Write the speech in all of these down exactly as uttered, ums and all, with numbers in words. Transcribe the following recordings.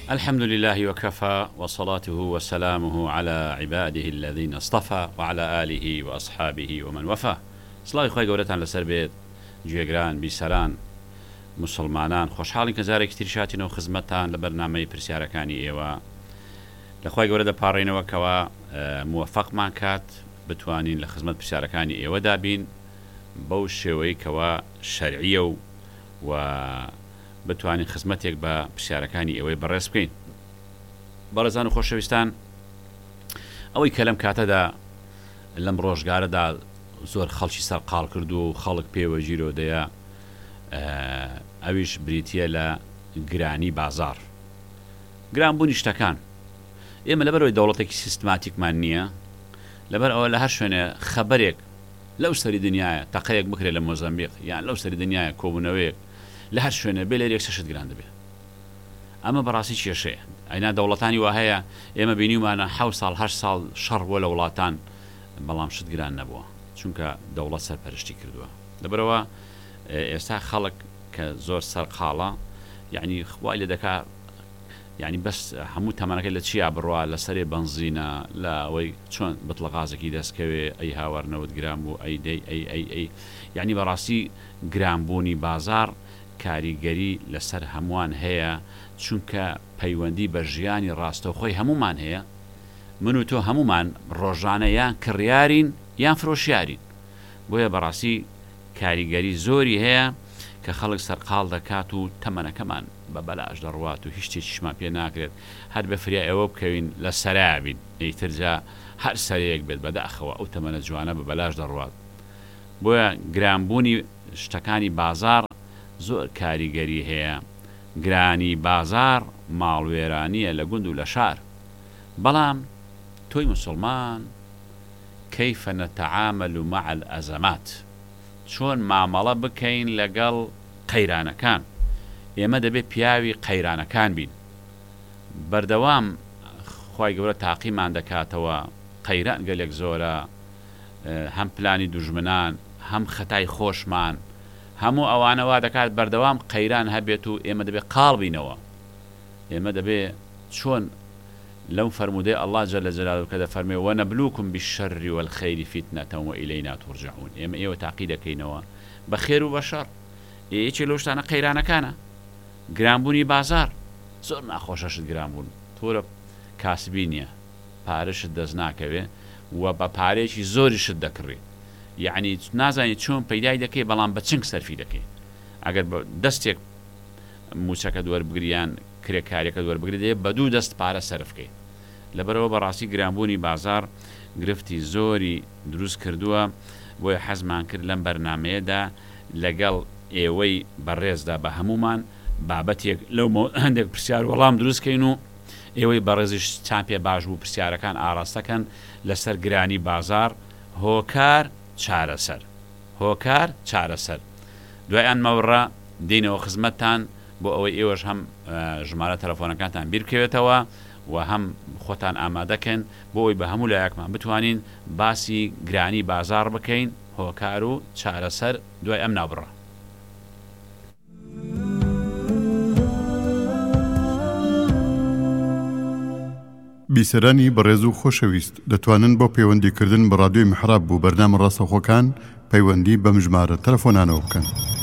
الحمد لله وكفى وصلاته وسلامه على عباده الذين اصطفى وعلى آله وأصحابه ومن وفى. سڵاوی خۆی گەورەتان لەسەر بێت گوێگران بیسەران مسلمانان، خۆشحاڵین کە جارێکی تریشاتینەوە خزمەتتان لە بەرنامەی پرسیارەکانی ئێوە. لە خۆی گەورە دەپاڕێنەوە کەوا موفقمان کات بتوانین لە خزمەت پرسیارەکانی ئێوەدا بین بەو شێوەی کەوا شەرعیە و و بتوانین خزمەتێک بە پرسیارەکانی ئێوەی بەڕێز بکەین. بەڕێزان و خۆشەویستان، ئەوەی کە لەم کاتەدا لەم ڕۆژگارەدا زۆر خەڵکی سەر قاڵ کردو و خەڵک پێوە ژیرۆدەیە، ئەویش بریتیە لە گرانی بازار، گرانبوونی شتەکان. ئێمە لەبەرەوەی دەوڵەتێکی سیستماتیکمان نییە، لەبەر ئەوە لە هەر شوێنێ خەبەرێک لەو سەری دنیاە تەقەیەک بکرێت لە مۆزەمبیق یان لەو سەری دنیاە کۆبوونەوەیەک لە هەر شوێنە بێ لێرێک سەشت گران دەبێت. ئەمە بەڕاستی کێشەیە. ئەینا دەوڵەتانی وا هەیە ئێمە بینیمانە حەوت ساڵ هەشت ساڵ شەڕ بووە لە وڵاتان، بەڵام شت گران نەبووە چونکە دەوڵەت سەرپەرشتی کردووە. لەبەرەوە ئێستا خەڵک کە زۆر سەرقاڵە، یعنی خوای لێ دەکا، یعنی بەس هەموو تەمەنەکە لە چیا بڕوا، لە سەرێ بەنزینە، لە ئەوەی چۆن بتڵە غازێکی دەستکەوێ، ئەی هاوارنەوت گران بوو، ئەی دەی ئەی ئەی ئەی یعنی بەڕاستی گرانبوونی بازار کاریگەری لەسەر هەمووان هەیە، چونکە پەیوەندی بە ژیانی ڕاستەوخۆی هەمومان هەیە. من و تۆ هەمومان ڕۆژانە یان کڕیارین یان فرۆشیارین، بۆیە بەڕاستی کاریگەری زۆری هەیە کە خەڵک سەرقاڵ دەکات و تەمەنەکەمان بە بەلاش دەڕوات و هیچ شتێکیشمان پێ ناکرێت، هەر بە فریا ئێوە بکەوین لە سەریا بین، ئەیترجا هەر سەرەیەک بێت بەداخەوە ئەو تەمەنە جوانە بە بەلاش دەڕوات. بۆیە گرانبوونی شتەکانی بازار زۆر کاریگەری هەیە. گرانی بازار ماڵوێرانیە لە گوند و لە شار. بەڵام تۆی مسلمان كيف نتعامل مع الأزمات، چۆن مامەڵە بکەین لەگەڵ قەیرانەکان. ئێمە دەبێت پیاوی قەیرانەکان بین. بەردەوام خوای گەورە تاقیمان دەکاتەوە، قەیران گەلێک زۆرە، هەم پلانی دوژمنان، هەم خەتای خۆشمان، هەموو ئەوانەوە دەکات بەردەوام قەیران هەبێت و ئێمە دەبێت قاڵ بینەوە. ئێمە دەبێت چۆن لەو فەرمودەی ئەڵڵا جەلە جەلالوه کە دەفەرمێ وەنەبلوکم بالشەر والخەیری فتنەتە وئیلەینا تورجعون. ئێمە ئێوە تاقی دەکەینەوە بە خێر و بە شەڕ. یەکێ لەو شتانە قەیرانەکانە. گرانبوونی بازار زۆر ناخۆشەشت گرانبوون، تۆرە کاسبی نییە، پارەشت دەست ناکەوێ و بە پارێکی زۆری شت دەکڕی، یعنی نازانیت چۆن پەیدای دەکەی، بەڵام بە چنگ سەرفی دەکەی. ئەگەر دەستێک موچەکە دووەربگریان کرێکارێکە دووەربگری دەیە بە دوو دەست پارە سەرفکەی. لەبەرەوە بەڕاستی گرانبوونی بازار گرفتی زۆری دروست کردووە. بۆیە حەزمان کرد لەم بەرنامەیەدا لەگەڵ ئێوەی بەڕێزدا بە هەمومان بابەتێک لەو هەندێک پرسیار وەڵام دروستکەین و ئێوەی بەڕێزیش چان پێ باش بوو پرسیارەکان ئاڕاستەکەن لەسەر گرانی بازار. هۆکار چارەسەر، هۆکار چارەسەر. دوای ئەن مەوڕە دێنەوە خزمەتتان بۆ ئەوەی ئێوەش هەم ژمارە تەلەفۆنەکانتان بیرکەوێتەوە و هەم خۆتان ئامادەکەن بۆ ئەوەی بە هەموو لایەکمان بتوانین باسی گرانی بازار بکەین. هۆکار و چارەسەر دوای ئەم ناوبڕە. بیسەرانی بەڕێز و خۆشەویست، دەتوانن بۆ پەیوەندیکردن بە ڕادیۆی میحراب بوو بەرنامە ڕاستەوخۆکان پەیوەندی بەم ژمارە تەلەفۆنانەوە بکەن.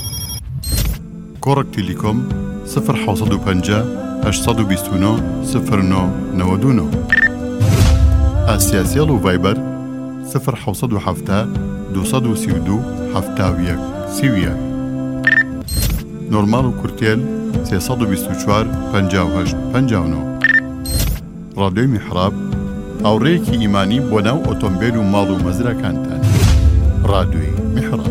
کۆڕک تیلیکۆم صفر حوصد و پەنجا هەشت بیست و نۆ صفر نۆ نەوەد و نۆ. ئاسیاسیەڵ و ڤایبەر صفر حوصد و حەفتا دووسەد و سی و دوو هەفتا و یەک سی و یەک. نۆرماڵ و کورتێل سێسەد و بیست و چوار پەنجا و هەشت پەنجا و نۆ. ڕادیۆی میحراب هاوڕێیەکی ئیمانی بۆ ناو ئۆتۆمبیل و ماڵ و مەزرەکانتان. ڕادیۆی میحراب.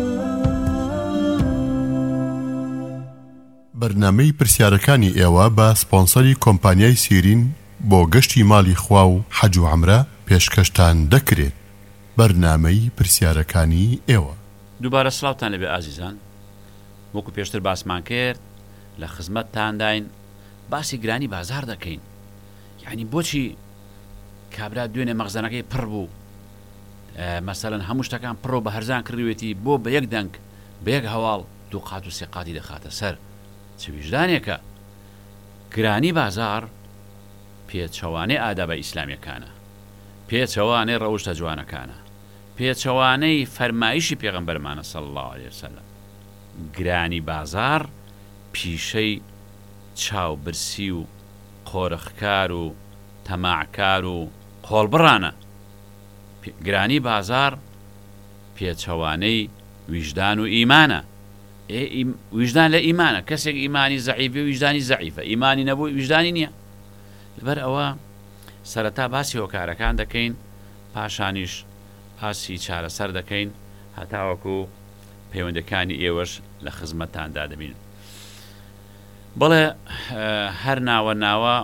بەرنامەی پرسیارەکانی ئێوە بە سپۆنسەری کۆمپانیای سیرین بۆ گەشتی ماڵی خوا و حەج و عەمرە پێشکەشتان دەکرێت. بەرنامەی پرسیارەکانی ئێوە. دووبارە سڵاوتان لەبێ ئازیزان. وەکو پێشتر باسمان کرد لە خزمەتتانداین باسی گرانی بازار دەکەین. یعنی بۆچی کابرا دوێنێ مەخزانەکەی پڕ بوو، مەسەلەن هەموو شتەکان پڕۆ بە هەرزان کردوێتی بۆ بە یەک دەنگ بە یەک هەواڵ دوو قات و سێ قاتی دەخاتە سەر. چ ویژدانێکە گرانی بازار پێچەوانەی ئادابە ئیسلامیەکانە، پێچەوانەی ڕەوشتە جوانەکانە، پێچەوانەی فەرمایشی پێغەمبەرمانە صلی الله عليه وسلم. گرانی بازار پیشەی چاوبرسی و قۆرخکار و تەماعکار و قۆڵبڕانە. گرانی بازار پێچەوانەی ویژدان و ئیمانە. ویژدان لە ئیمانە، کەسێک ئیمانی زەعیفە و ویژدانی زەعیفە، ئیمانی نەبوو ویژدانی نییە. لەبەر ئەوە سەرەتا باسی هۆکارەکان دەکەین، پاشانیش پاسی چارەسەر دەکەین هەتاوەکو پەیوەندەکانی ئێوەش لە خزمەتتاندا دەبین. بەڵێ هەر ناوە ناوە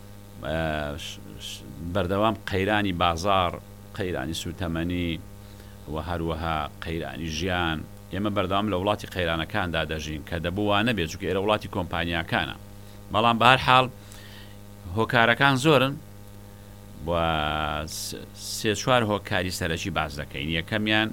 بەردەوام قەیرانی بازار، قەیرانی سوتەمەنی و هەروەها قەیرانی ژیان، ئێمە بەردەوام لە وڵاتی قەیرانەکاندا دەژین کە دەبووانە بێت چونکە ئێرە وڵاتی کۆمپانیاکانە. بەڵام بە هەر حاڵ هۆکارەکان زۆرن و سێ چوار هۆکاری سەرەکی باز دەکەین. یەکەمیان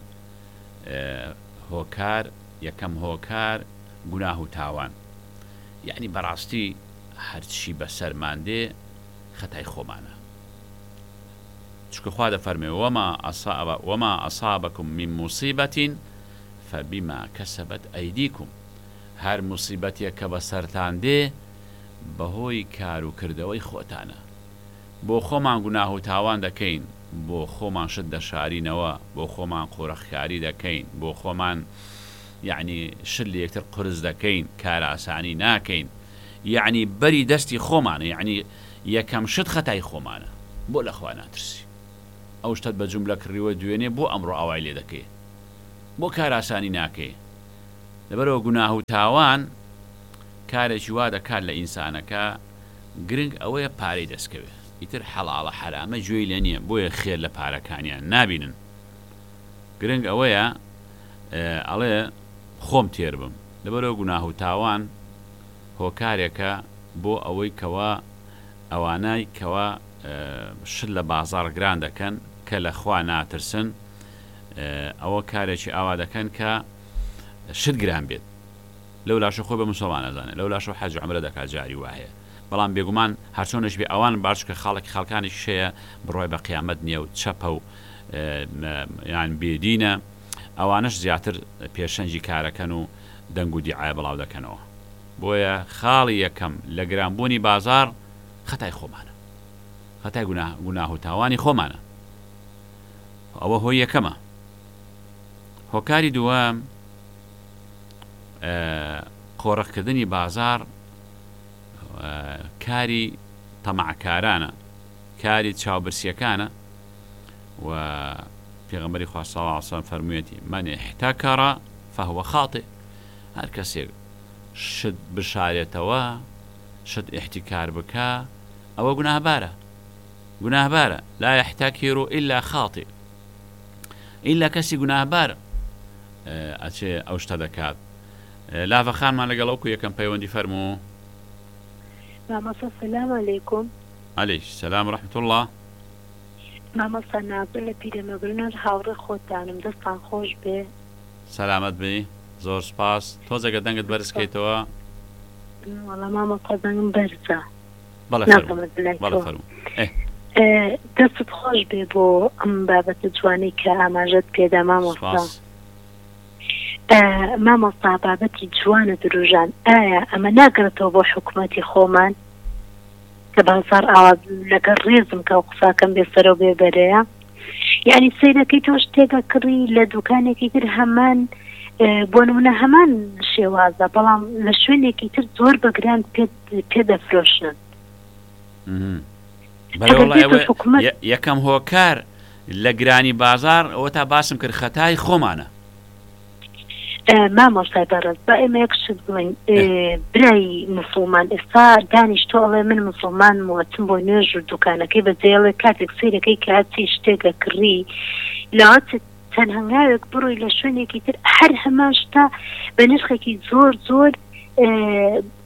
هۆکار یەکەم هۆکار گوناه و تاوان، یعنی بەڕاستی هەرچی بەسەرماندێ خەتای خۆمانە، چونکە خوا دەفەرمێ وما ئەصابەکم من موسیبەتین فبما کەسەبەت ئەیدیکم. هەر موسیبەتێک کە بەسەرتان دێ بەهۆی کار و کردەوەی خۆتانە. بۆ خۆمان گوناه و تاوان دەکەین، بۆ خۆمان شت دەشارینەوە، بۆ خۆمان قۆرەخکاری دەکەین، بۆ خۆمان یعنی شت لە یەکتر قرس دەکەین، کار ئاسانی ناکەین، یعنی بەری دەستی خۆمانە، یعنی یەکەم شت خەتای خۆمانە. بۆ لە خوا ناترسی ئەو شتت بە جوملە کڕیوە دوێنێ بۆ ئەمڕۆ ئاوای لێ دەکەی، بۆ کار ئاسانی ناکەی. لەبەرەوە گوناه و تاوان کارێکی وا دەکات لە ئینسانەکە، گرنگ ئەوەیە پارەی دەستکەوێت، ئیتر حەڵاڵە حرامە گوێی لە نییە، بۆیە خێر لە پارەکانیان نابینن. گرنگ ئەوەیە ئەڵێ خۆم تێر بم. لەبەرەوە گوناه و تاوان هۆکارێکە بۆ ئەوەی کەوا ئەوانای کەوا شت لە بازار گران دەکەن کە لە خوا ناترسن، ئەوە کارێکی ئاوا دەکەن کە شت گران بێت. لەو لاشە خۆی بە مسلمان نەزانێت، لەو لاشە حەج و عومرە دەکات جاری وایە. بەڵام بێگومان هەرچۆنش بێ ئەوان باش کە خاڵێکی خەڵکانێکی شەیە بڕۆی بە قیامەت نییە و چەپە و یان بێدینە، ئەوانش زیاتر پێشەنجی کارەکەن و دەنگ و دیعایە بڵاو دەکەنەوە. بۆیە خاڵی یەکەم لە گرانبوونی بازار خەتای خۆمانە، خەتای گوناه و تاوانی خۆمانە. ئەوە هۆی یەکەمە. هۆکاری دووەم قۆڕەخکردنی بازار کاری تەماعکارانە، کاری چاوبرسیەکانە و پێغەمبەری خوا صلی الله علیه و سلم فەرموویەتی من احتکر فهو خاطئ. هەر کەسێک شت بشارێتەوە، شت احتیکار بکە، ئەوە گوناهبارە، گوناهبارە. لا يحتكر إلا خاطئ، إلا کەسی گوناهبارە ئەچێ ئەو شتە دەکات. لافەخانمان لەگەڵەوەکو یەکەم پەیوەندی فەرموو. مامۆستا سەلام عەلەیکوم. عەلەیکم سەلام ورحمەتوڵڵاه الله. مامۆستا نابێ لە پیرەمەگرنت هاوڕێ خۆتانم، دەستان خۆش بێ. سەلامەت بێ، زۆر سپاس. تۆزێکە دەنگت بەرزکەیتەوە. وەڵا مامۆستا دەنگم بەرزە. بەڵێ فەرموو. دەستت خۆش بێ بۆ ئەم بابەتە جوانەی کە ئاماژەت پێدا مامۆستا. مامۆستا بابەتی جوانە درۆژان، ئایا ئەمە ناگرێتەوە بۆ حکوومەتی خۆمان کە بازار ئاوا لەگەڵ ڕێزم کە و قساکەم بێسەرەوە بێ بەرەیە؟ یعنی سەیرەکەی تۆ شتێکە کڕی لە دوکانێکی تر هەمان بۆ نمونە هەمان شێوازە، بەڵام لە شوێنێکی تر زۆر بەگران پێ دەفرۆشن. یەکەم هۆکار لە گرانی بازار ئەوە تا باسم کرد خەتای خۆمانە. مامۆستای بەڕێز بە ئێمە یەک شت بڵێن، برای مسلمان ئێستا دانیشتۆ ئەڵێ من مسلمان موەتم بۆ نوێژ و دوکانەکەی بەجێڵێ کاتێک سیرەکەی کاتی شتێکە کڕی لەوات چەند هەنگاوێک بڕۆی لە شوێنێکی تر هەر هەمان شتا بە نرخێکی زۆر زۆر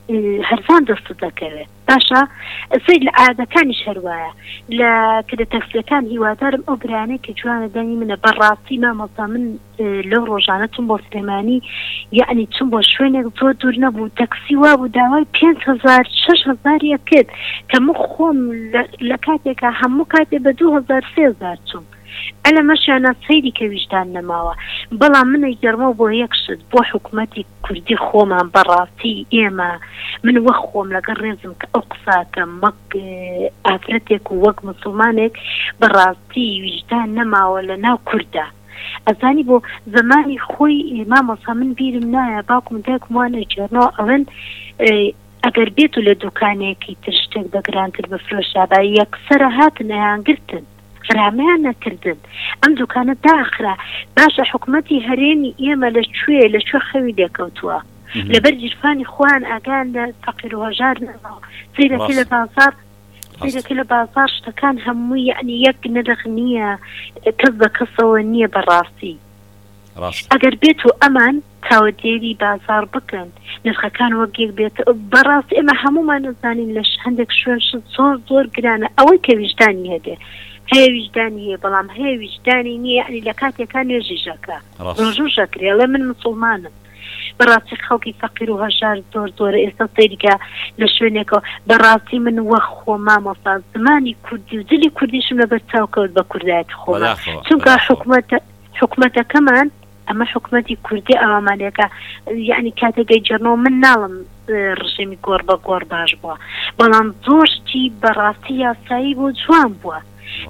هەرزان دەست دەکەوێت باشە سید لە ئادەکانی هەروایە لە کە تەکسیەکان هیوادارم ئەو برانەی کە جوانە دەنی منە بەڕاستی مامۆستا من لەو ڕۆژانە چون بۆ سلێمانی یعنی چون بۆ شوێنێک زۆر دوور نەبوو تەکسی وا بوو داوای پێنج هەزار شەش هەزاریە کرد کە من خۆم لە کاتێکە هەموو کاتێ بە دوو هەزار سێ هەزار چوم ئەلە مەشیانە سەیری کە ویژدان نەماوە بەڵام منە گەرمە بۆ یەکشت بۆ حکوومەتی کوردی خۆمان بەڕاستی ئێمە من وەک خۆم لەگەڵ ڕێزم کە ئەو قساکەم وەک ئافرەتێک و وەک مسلمانێک بەڕاستی ویژدان نەماوە لە ناو کووردا ئەزانی بۆ زمانی خۆی مامۆستا من بیرم نایە باوکم دایکم وانە جێرنەوە ئەوەن ئەگەر بێت و لە دوکانێکی تر شتێک بەگرانتر بفرۆشابە یەکسەرە هاتن ئەیانگرتن فرامەیان نەکردن ئەم دوکانە داخرا باشە حکوومەتی هەرێمی ئێمە لەکوێ لەکوێ خەوی دەکەوتووە لەبەر جیرفانی خۆیان ئاگان لە فەقیر و هەژار نەماوە سەیرەکە لە بازار سەیرەکە لە بازار شتەکان هەموو یعنی یەک نرخ نییە کەس بە کەسەوە نییە بەڕاستی ئەگەر بێت و ئەمان چاوەدێری بازار بکەن نرخەکان وەگێک بێت بەڕاستی ئێمە هەمومان نزانین لەش هەندێک شوێن زۆر زۆر گرانە ئەوەی کە ویژدانی هەبێ هەیە ویژدانی هەیە بەڵام هەیە ویژدانی نییە یعنی لە کاتێکان نوێژیژەکە ڕۆژوژەکرێ لە من مسلمانم بەڕاستی خەڵکی فەقیر و هەژار زۆر زۆرە ئێستا سەیریکە لە شوێنێکەوە بەڕاستی من وەک خۆ مامۆستا زمانی کوردی و دلی کوردیشم لەبەر چاوکەوت بە کوردایەتی خۆمان چونکە حکوومەتەکەمان ئەمە حکوومەتی کوردی ئەوامانەکە یعنی کاتێکگەی جەرنەوە من ناڵم ڕژێمی گۆڕ بە گۆڕ باش بووە بەڵام زۆرشتی بەڕاستی یاسایی بۆ جوان بووە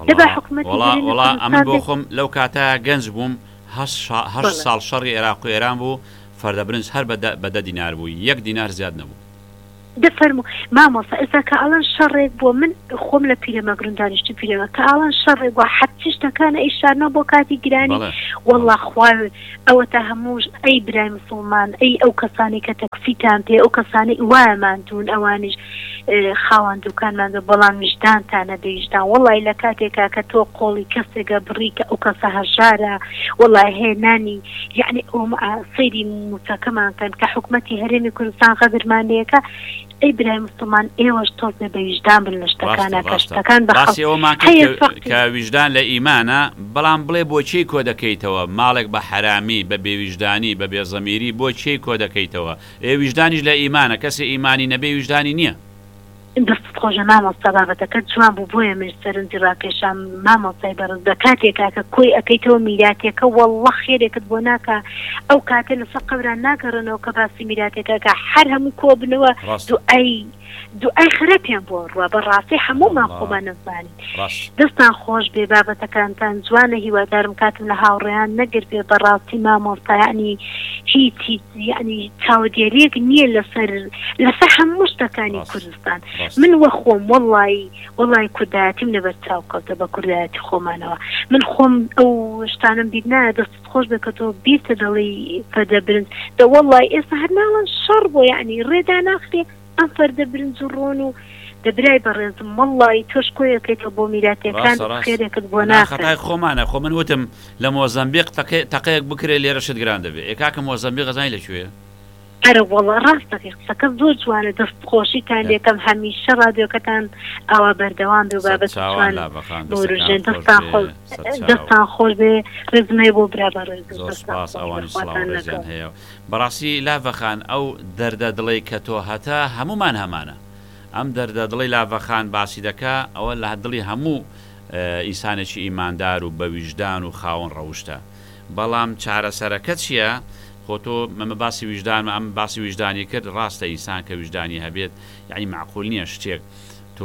وڵا ئەمە بۆ خۆم لەو کاتە گەنج بووم هەشت ساڵ شەڕی عێراق و ئێران بوو فەردە برنج هەر بەدە دینار بوو یەک دینار زیاد نەبوو دەفەرمو مامۆستا ئێستا کە ئەڵەن شەڕێک بۆ من خۆم لە پیرەمە گرنگدانیشتی پیرەمە کە ئاڵەن شەڕێک بۆ حەتی شتەکانە ئیشارنەوە بۆ کاتی گرانی وەڵا خوای ئەوە تا هەمووش ئەی برای مسلمان ئەی ئەو کەسانی کە تەکسیتان پێ ئەو کەسانی وایەمان دوون ئەوانش خاوەن دوکانماندا بەڵام ویژدانتانە بێژدان وەڵای لە کاتێکا کە تۆ قۆڵی کەسێکە بڕی کە ئەو کەسە هەژارە وەڵای هێنانی یعنی ئەو سەیری موچەکەمان کەن کە حکوومەتی هەرێمی کوردستان غەدرمانەیەەکە ئەی برای مسلمان ئێوەش تۆزێ بە ویژدان بن لە شتەکانە کە شتەکان باسی ئەومان کە ویژدان لە ئیمانە بەڵام بڵێ بۆچی کۆ دەکەیتەوە ماڵێک بە حرامی بە بێویژدانی بە بێزەمیری بۆچی کۆ دەکەیتەوە ئێ ویژدانیش لە ئیمانە کەسی ئیمانی نەبێ ویژدانی نییە دەست خۆشە مامۆستا بابەتەکە جوان بوو بۆیە من سەرنجی ڕاکێشام مامۆستای بەڕز دە کاتێکا کە کۆی ئەەکەیتەوە میراتێکە وەڵڵە خێرێکت بۆ ناکە ئەو کاتێ لەسەر قەبران ناگەڕنەوە کە باسی میراتێکە کە هەر هەموو کۆ بنەوە دوعای دوعای خرە پێم بۆ ڕوە بەڕاستی هەموومان خۆمان نەزانین دەستان خۆش بێ بابەتەکانتان جوانە هیوادارم کاتم لە هاوڕێیان نەگر بێ بەڕاستی مامۆستا یعنی هیچی یعنی چاودێریەک نییە لەسەر لەسەر هەموو شتەکانی کوردستان من وە خۆم وەڵی وەڵی کوردایەتیم لەبەر چاوکەوتە بە کوردایەتی خۆمانەوە من خۆم ئەو شتانم بیر نایە دەست خۆش بێ کە تۆ بیرتە دەڵی فەردە برنج دە وەڵی ئێستا هەر ناڵەن شەڕ بۆ یعنی ڕێدا ناخرێ ئەم فەردە برنج و ڕۆن و دەبرای بەڕێزم وەڵی تۆش کۆیەکەیتەوە بۆ میراتەکان خێرێکت بۆ ناخەتای خۆمانە خۆ من وتم لە مۆزەمبیق تەقەیەک بکرێ لێرە شت گران دەبێت ئێکاکە مۆزەمبیق غەزای لەکوێ ئەرە وەڵا ڕاستەکە قسەکە زۆر جوانە دەست خۆشیتان لێکەم هەمیشە ڕادیۆکەتان ئەوە بەردەوام بێ بابەت بۆژێن دەستان خۆش بێ ڕێزمەی بۆ برا بەڕێز هەیە بەڕاستی لاڤەخان ئەو دەردە دڵی کە تۆ هەتا هەمومان هەمانە ئەم دەردە دڵی لاڤەخان باسی دەکا ئەوە لە دڵی هەموو ئینسانێکی ئیماندار و بە ویژدان و خاوەن ڕەوشتە بەڵام چارەسەرەکە چییە؟ خۆ تۆ مەمە باسی ویژدانمە ئەم باسی ویژدانی کرد ڕاستە ئینسان کە ویژدانی هەبێت یعنی معقول نییە شتێک تۆ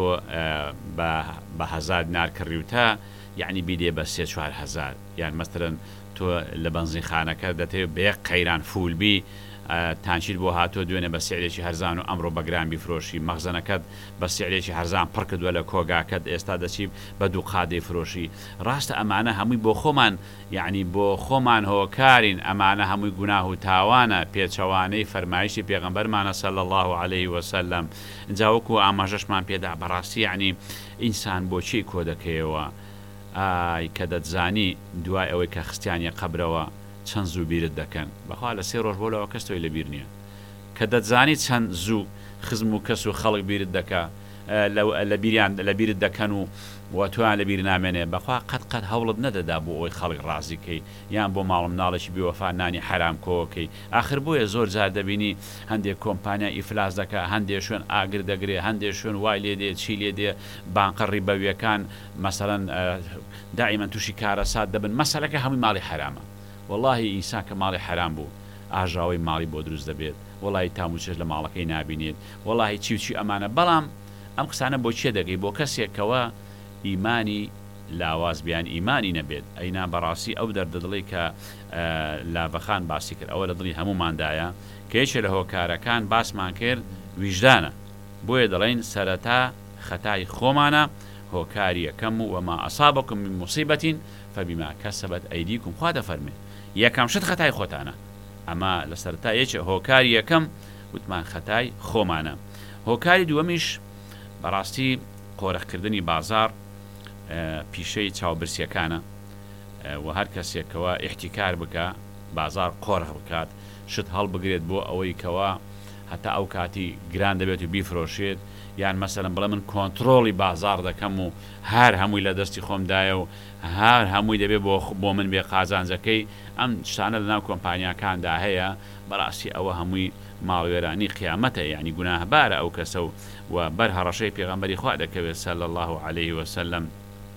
بە هەزار دینار کڕیوتە یعنی بیدێ بە سێ چوار هەزار یان مەسەرەن تۆ لە بەنزینخانەکە دەتەوێت بە یەک قەیران فولبی تانشید بۆ هاتۆ دوێنێ بە سیعرێکی هەرزان و ئەمڕۆ بەگران بیفرۆشی مەخزنەکەت بە سیعرێکی هەرزان پڕ کردووە لە کۆگاکەت ئێستا دەچی بە دوو قادەی فرۆشی ڕاستە ئەمانە هەمووی بۆ خۆمان یعنی بۆ خۆمان هۆکارین ئەمانە هەمووی گوناه و تاوانە پێچەوانەی فەرمایشی پێغەمبەرمانە صلی الله عليه وسلم اینجا وەکو ئاماژەشمان پێدا بەڕاستی یعنی ئینسان بۆچی کۆ دەکەیەوە ئای کە دەتزانی دوای ئەوەی کە خستیانە قەبرەوە چەند زوو بیرت دەکەن بەخوا لە سێ ڕۆژ بۆ لەوە کەس تۆی لەبیر نییە کە دەتزانی چەند زوو خزم و کەس و خەڵک بیرت دەکا لە بیریان لە بیرت دەکەن و وتوان لە بیر نامێنێ بەخوا قەت قەت هەوڵت نەدەدا بۆ ئەوی خەڵک ڕازیکەی یان بۆ ماڵم ناڵێکی بیوەفا نانی حرام کۆکەی آخر بۆیە زۆر جار دەبینی هەندێک کۆمپانیا ئیفلاس دەکا هەندێک شوێن ئاگر دەگرێ هەندێک شوێن وای لێ دێ چی لێ دێ بانقە ڕیبەویەکان مەسەڵەن دائیمەن تووشی کارەسات دەبن مەسەلەکە هەمووی ماڵی حرامە واللهی ئینسان کە ماڵی حرام بوو ئاژاوی ماڵی بۆ دروست دەبێت وڵی تاموچێش لە ماڵەکەی نابینێت وڵی چی و چی ئەمانە بەڵام ئەم قسانە بۆ چێ دەگەی بۆ کەسێکەوە ئیمانی لاواز بیان ئیمانی نەبێت ئەینا بەڕاستی ئەو دەردەدڵی کە لاڤەخان باسی کرد ئەوە لە دڵی هەموماندایە کە یەکێ لە هۆکارەکان باسمان کرد ویژدانە بۆیە دەڵێن سەرەتا خەتای خۆمانە هۆکاری یەکەم و وەما ئەسابەکم من موسیبەتین فەبیما کەسەبەت ئەیدیکم خوا دەفەرمێ یەکەم شت خەتای خۆتانە ئەمە لە سەرەتا یەکێ هۆکاری یەکەم وتمان خەتای خۆمانە هۆکاری دووەمیش بەڕاستی قۆرەخکردنی بازار پیشەی چاوبرسیەکانە و هەر کەسێکەوە ئیحتیکار بکە بازار قۆرخ بکات شت هەڵبگرێت بۆ ئەوەی کەوە هەتا ئەو کاتی گران دەبێت و بیفرۆشێت یان مەسەلەن بڵێ من کۆنتترۆڵی بازار دەکەم و هەر هەمووی لە دەستی خۆمدایە و هەر هەمووی دەبێت بۆ بۆ من بێ قازانجەکەی ئەم شتانە لەناو کۆمپانیاکاندا هەیە بەڕاستی ئەوە هەمووی ماڵوێرانی قیامەتە یعنی گوناهبارە ئەو کەسە و و بەر هەڕەشەی پێغەمبەری خوا دەکەوێت صلی الله عليه وسلم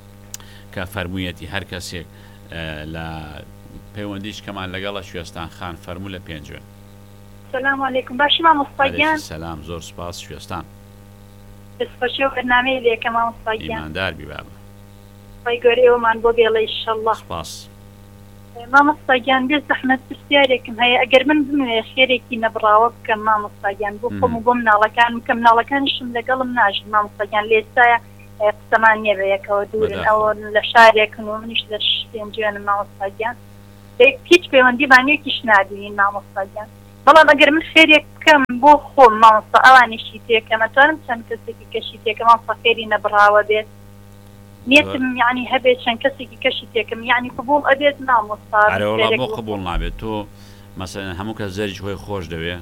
کە فەرموویەتی هەر کەسێک لە پەیوەندیش کەمان لەگەڵە شوێستان خان فەرموو لە پێنجوێن. سلام علیکم باشی مامۆستاگیان. سلام زۆر سپاس شوێستان. دەستخۆشی و بەرنامەی لێ کە مامۆستاگیان. ئیماندار بی بابە. خۆی گەورەی ئێوەمان بۆ بێڵێ ئینشەڵڵا. سپاس. مامۆستاگیان بێ زەحمەت پرسیارێکم هەیە ئەگەر من بموێ خێرێکی نەبراوە بکەم مامۆستاگیان بۆ خۆم و بۆ مناڵەکان بکەم مناڵەکانیشم لەگەڵم ناژن مامۆستاگیان لێستایە قسەمان نییە بەیەکەوە دوورن ئەوە لە شارێکن و منیش لە پێنجوێنم مامۆستاگیان هیچ پەیوەندیبانەیەکیش نادوین مامۆستاگیان بەڵام ئەگەر من خێرێک بکەم بۆ خۆم مامۆستا ئەوانیشی تێکەم ئەتوانم چەند کەسێکی کەشی تێکەم مامۆستا خێری نەبراوە بێت نیەتم یعنی هەبێت چەند کەسێکی کەشی تێکم یعنی قبوڵ ئەبێت مامۆستا بۆ قبوڵ نابێت تۆ مەسەلەن هەموو کەس زەریش خۆی خۆش دەوێت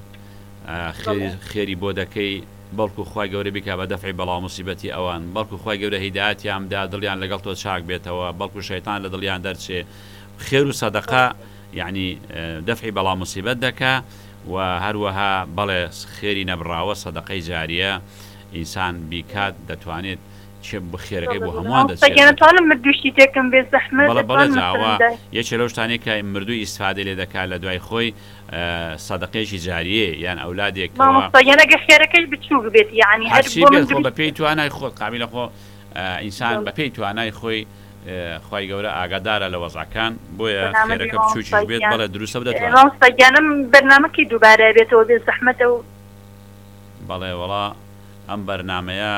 خێری بۆ دەکەی بەڵکو خوای گەورە بیکا بە دەفعی بەڵاو موسیبەتی ئەوان بەڵکو خوای گەورە هیدایەتیاندا دڵیان لەگەڵ تۆ چاک بێتەوە بەڵکو شەیتان لە دڵیان دەرچێ خێر و سەدەقە یعنی دەفعی بەڵاو موسیبەت دەکا و هەروەها بەڵێ خێری نەبراوە سەدەقەی جاریە ئینسان بیکات دەتوانێت چێ بخێرەکەی بۆ هەمووان دەچێتوانم مردوشتی تێکم بێ زەحمەت بەڵێ جاوە یەکێ لەو شتانەی کە مردووی ئیسفادە لێ دەکات لە دوای خۆی سەدەقەیەکی جاریە یان ئەولادێکەوە یانەگە خێرەکەی بچوو بێت یعنی هەر بە پێی توانای خۆت قابلە خۆ ئینسان بە پێی توانای خۆی خی گەورە ئاگادارە لە وەزعەکان بۆیە خێرەکە بچووکیش بێت بەڵێ دروستە بدەتوانم بەرنامەکەی دووبارە بێتەوە بێ زەحمەتە و بەڵێ وەڵا ئەم بەرنمەیە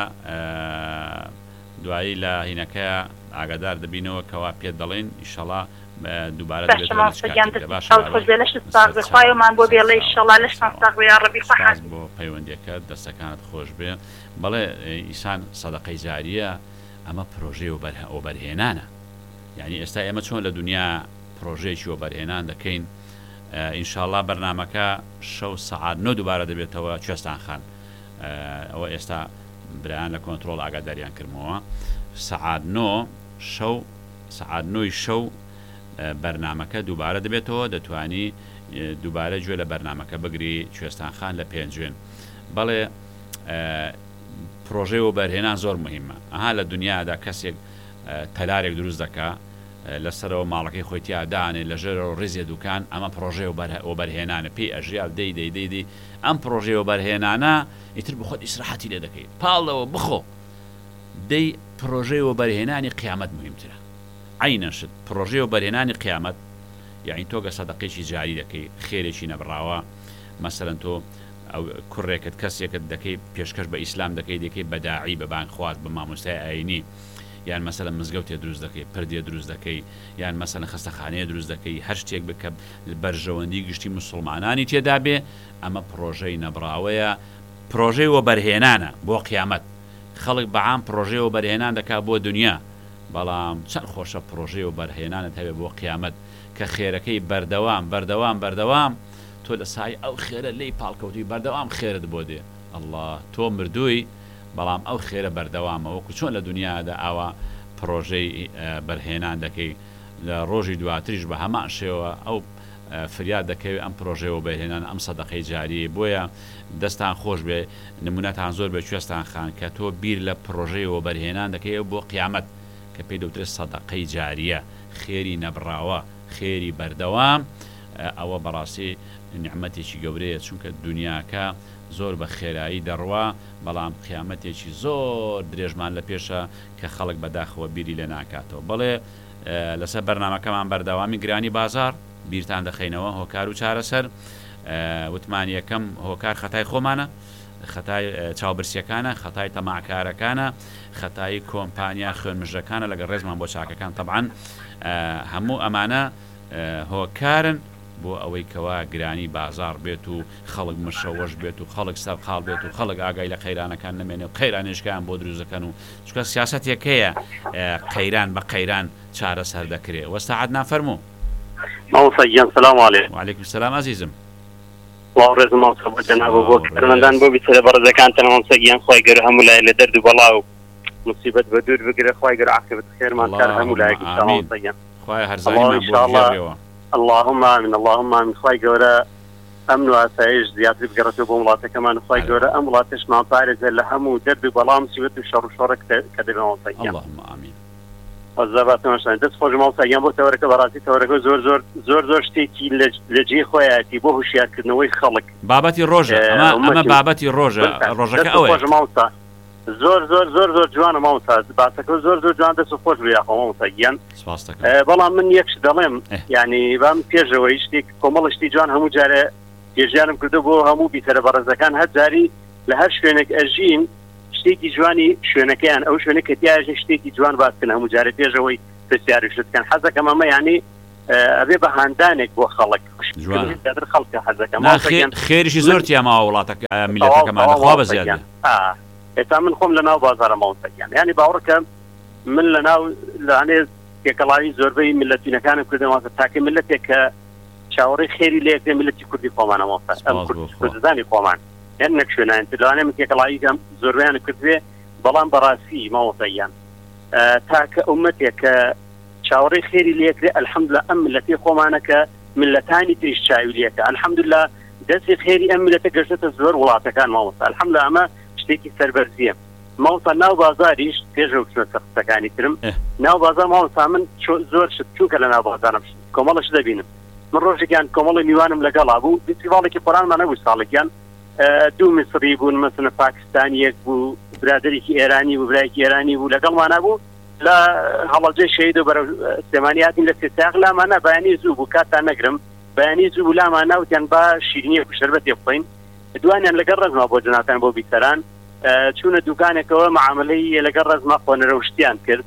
دوایی لە هینەکە ئاگادار دەبینەوە کەوا پێت دەڵێن ئیشەڵا دووبارە خۆیمان بۆ بێڵێ ئیشەڵا لەشتان ڕەبی بۆ پەیوەندیەکە دەستەکانت خۆش بێ بەڵێ ئیسان سەدەقەی جاریە ئەمە پرۆژێ و بەرهێنانە یعنی ئێستا ئێمە چۆن لە دنیا پرۆژێکی و بەرهێنان دەکەین ئینشاءڵڵا بەرنمەکە شەو سەعات نۆ دووبارە دەبێتەوە کوێستان خان ئەوە ئێستا برایان لە کۆنتترۆل ئاگاداریان کردمەوە سەعات نۆ شەو سەعات نۆی شەو بەرنمەکە دووبارە دەبێتەوە دەتوانی دووبارە گوێ لە بەرنمەکە بگری کوێستان خان لە پێنجوێن بەڵێ پرۆژێ و بەرهێنان زۆر مهمە ئەها لە دنیادا کەسێک تەلارێک دروست دەکا لەسەرەوە ماڵەکەی خۆی تیادانێ لە ژێرەوە ڕێزیە دوکان ئەمە پرۆژێ و بەرهێنانە پێی ئەژیال دەی دەی دەی دەی ئەم پرۆژێ و بەرهێنانە ئیتر بخۆت ئیسراحەتی لێ دەکەیت پاڵەوە بخۆ دەی پرۆژێ و بەرهێنانی قیامەت مهمترە عینەشت پرۆژێ و بەرهێنانی قیامەت یعنی تۆگە سەدەقەیەکی جاری دەکەی خێرێکی نەبراوە مەسەلەن تۆ ئەو کوڕێکت کەسێکت دەکەی پێشکەش بە ئیسلام دەکەی دەکەی بەداعی بە بانخواست بە مامۆستای ئاینی یان مەسەلەن مزگەوتێ دروست دەکەی پردێ دروست دەکەی یان مەسەلەن خستەخانەیە دروست دەکەی هەر شتێک بکە بەرژەوەندی گشتی مسلمانانی تێدا بێ ئەمە پرۆژەی نەبراوەیە پرۆژەی وە بەرهێنانە بۆ قیامەت خەڵک بەعام پرۆژێ و بەرهێنان دەکا بۆ دنیا بەڵام چەند خۆشە پرۆژێ و بەرهێنانت هەبێ بۆ قیامەت کە خێرەکەی بەردەوام بەردەوام بەردەوام تۆ لە سای ئەو خێرە لی پاڵکەوتی بەردەوام خێرت بۆ دێ الله تۆ مردووی بەڵام ئەو خێرە بەردەوامە وەکو چۆن لە دنیادا ئاوا پرۆژەی بەرهێنان دەکەی لە ڕۆژی دواتریش بە هەمان شێوە ئەو فریاد دەکەوێت ئەم پرۆژەوە بەهێنان ئەم سەدەقەی جاری بۆیە دەستان خۆش بێ نمونەتان زۆر بێ کوێستان خان کە تۆ بیر لە پرۆژەیەوە بەرهێنان دەکەی بۆ قیامەت کە پێی دەوترێت سەدەقەی جاریە خێری نەبراوە خێری بەردەوام ئەوە بەڕاستی نیعمەتێکی گەورەیە چونکە دنیاکە زۆر بە خێرایی دەڕوا بەڵام قیامەتێکی زۆر درێژمان لە پێشە کە خەڵک بەداخەوە بیری لێ ناکاتەوە بەڵێ لەسەر بەرنامەکەمان بەردەوامی گرانی بازار بیرتان دەخینەوە هۆکار و چارەسەر وتمان یەکەم هۆکار خەتای خۆمانە خەتای چاوبرسیەکانە خەتای تەماعکارەکانە خەتای کۆمپانیا خوێنمژەکانە لەگەڵ ڕێزمان بۆ چاکەکان طبعاً هەموو ئەمانە هۆکارن بۆ ئەوەی کەوا گرانی بازار بێت و خەڵک مشەوەش بێت و خەڵک سەرقاڵ بێت و خەڵک ئاگای لە قەیرانەکان نمێنێ و قەیرانێشکیان بۆ دروستەکەن و چکە سیاست یەکەیە قەیران بە قەیران چارەسەر دەکرێت وەستاعەت نافەرموو ماوسەگیان سلام عەلەیکم. وعەلەیکم سەلام عەزیزم. واو ڕێزم ماوسە بۆ جەناب و بۆ کارمەندان بۆ بیسەرە بەڕێزەکانتان ماوسەگیان خوای گەورە هەموو لای لە دەرد و بەڵا و موسیبەت بە دوور بگرە خوای گەورە عاقبەت خێرمان کار هەموو لایەکی ماوسەگیان. خوای هەرزایمان بۆ بگێڕێەوە. اللهم آمين اللهم آمين خوای گەورە ئەمن و ئاسایش زیاتر بگەڕێتەوە بۆ وڵاتەکەمان خوای گەورە ئەم وڵاتەشمان پارێزە لە هەموو دەرد و بەڵا موسیبەت و شەڕ و شۆڕە کە دەبێ ماوسەگیان. اللهم آمين. وەزەباتەمەشان دەست خۆش ماوسەگیان بۆ تەوەرەکە بەڕاستی تەوەرەکە زۆر زۆر زۆر زۆر شتێکی لە جێ خۆیەتی بۆ هوشیارکردنەوەی خەڵک بابەتی ڕۆژە ئەمە ئەمە بابەتی ڕۆژە ڕۆژەکە ئەوەیە ماوسا زۆر زۆر زۆر زۆر جوانە ماوسا باسەکە زۆر زۆر جوان دەست و خۆش بێخۆ ماوسەگیان بەڵام من یەکش دەڵێم یعنی بام پێشەوەی شتێک کۆمەڵ شتی جوان هەموو جارە پێژیانم کردو بۆ هەموو بیتەرە بەڕێزەکان هەر جاری لە هەر شوێنێک ئەژین شتێکی جوانی شوێنەکەیان ئەو شوێنە کە تیاژە شتێکی جوان باسکن هەموو جارە پێشەوەی پرسیاری شتکەن حەزەکەم ئەمە یعنی ئەبێ بە هاندانێک بۆ خەڵک خەڵکە حەزەکەم خێریشی زۆر تیاماوە وڵاتە میلەتەکەمان خوا بەزیادە ئێستا من خۆم لە ناو بازارە ماوسەگیان یعنی باوەڕکەم من لە ناو لەوانێ تێکەڵاوی زۆربەی میلەتینەکانم کردمەوە تاکە میلەتێک کە چاوەڕێی خێری لێ یەکێ میلەتی کوردی خۆمانە ماوسە ئەم کوردستانی خۆمان یان نەک شوێنان لەوانێ من تێکەڵاویکەم زۆربەیان کردوێ بەڵام بەڕاستی ماوسەگیان تاکە ئومەتێک کە چاوەڕێی خێری لێکرێ ئەلحەمدوللا ئەم میلەتی خۆمانە کە میلەتانی تریش چاوی لێکە ئەلحەمدوللا دەستی خێری ئەم میلەتە گەشتە زۆر وڵاتەکان ماوەستا ئەلحەمدوللا ئەمە شتێکی سەربەرزیە ماوەستا ناو بازاریش پێشەوە بچمە قسەکانی ترم ناو بازار ماوەستا من زۆر شت چووکە لە ناو بازارم کۆمەڵش دەبینم من ڕۆژێکیان کۆمەڵی میوانم لەگەڵا بوو فیستیڤاڵێکی قورئانمان نەبوو ساڵێکیان دوو میسری بوون مەسەڵەن پاکستانیەک بوو برادێکی ئێرانی بوو برایەکی ئێرانی بوو لەگەڵمانە بوو لە هەڵەجێ شەهید و بەرە سلێمانیاتی لە سێساق لامانە بەیانی زوو بوو کاتان نەگرم بەیانی زوو بوو لامانە وتیان با شیرینیە و شەربەتێ بخۆین دوانیان لەگەڵ ڕزما بۆ جناتان بۆ بیسەران چوونە دوکانێکەوە معاملەی لەگەڵ ڕزما خۆنەرەوشتیان کرد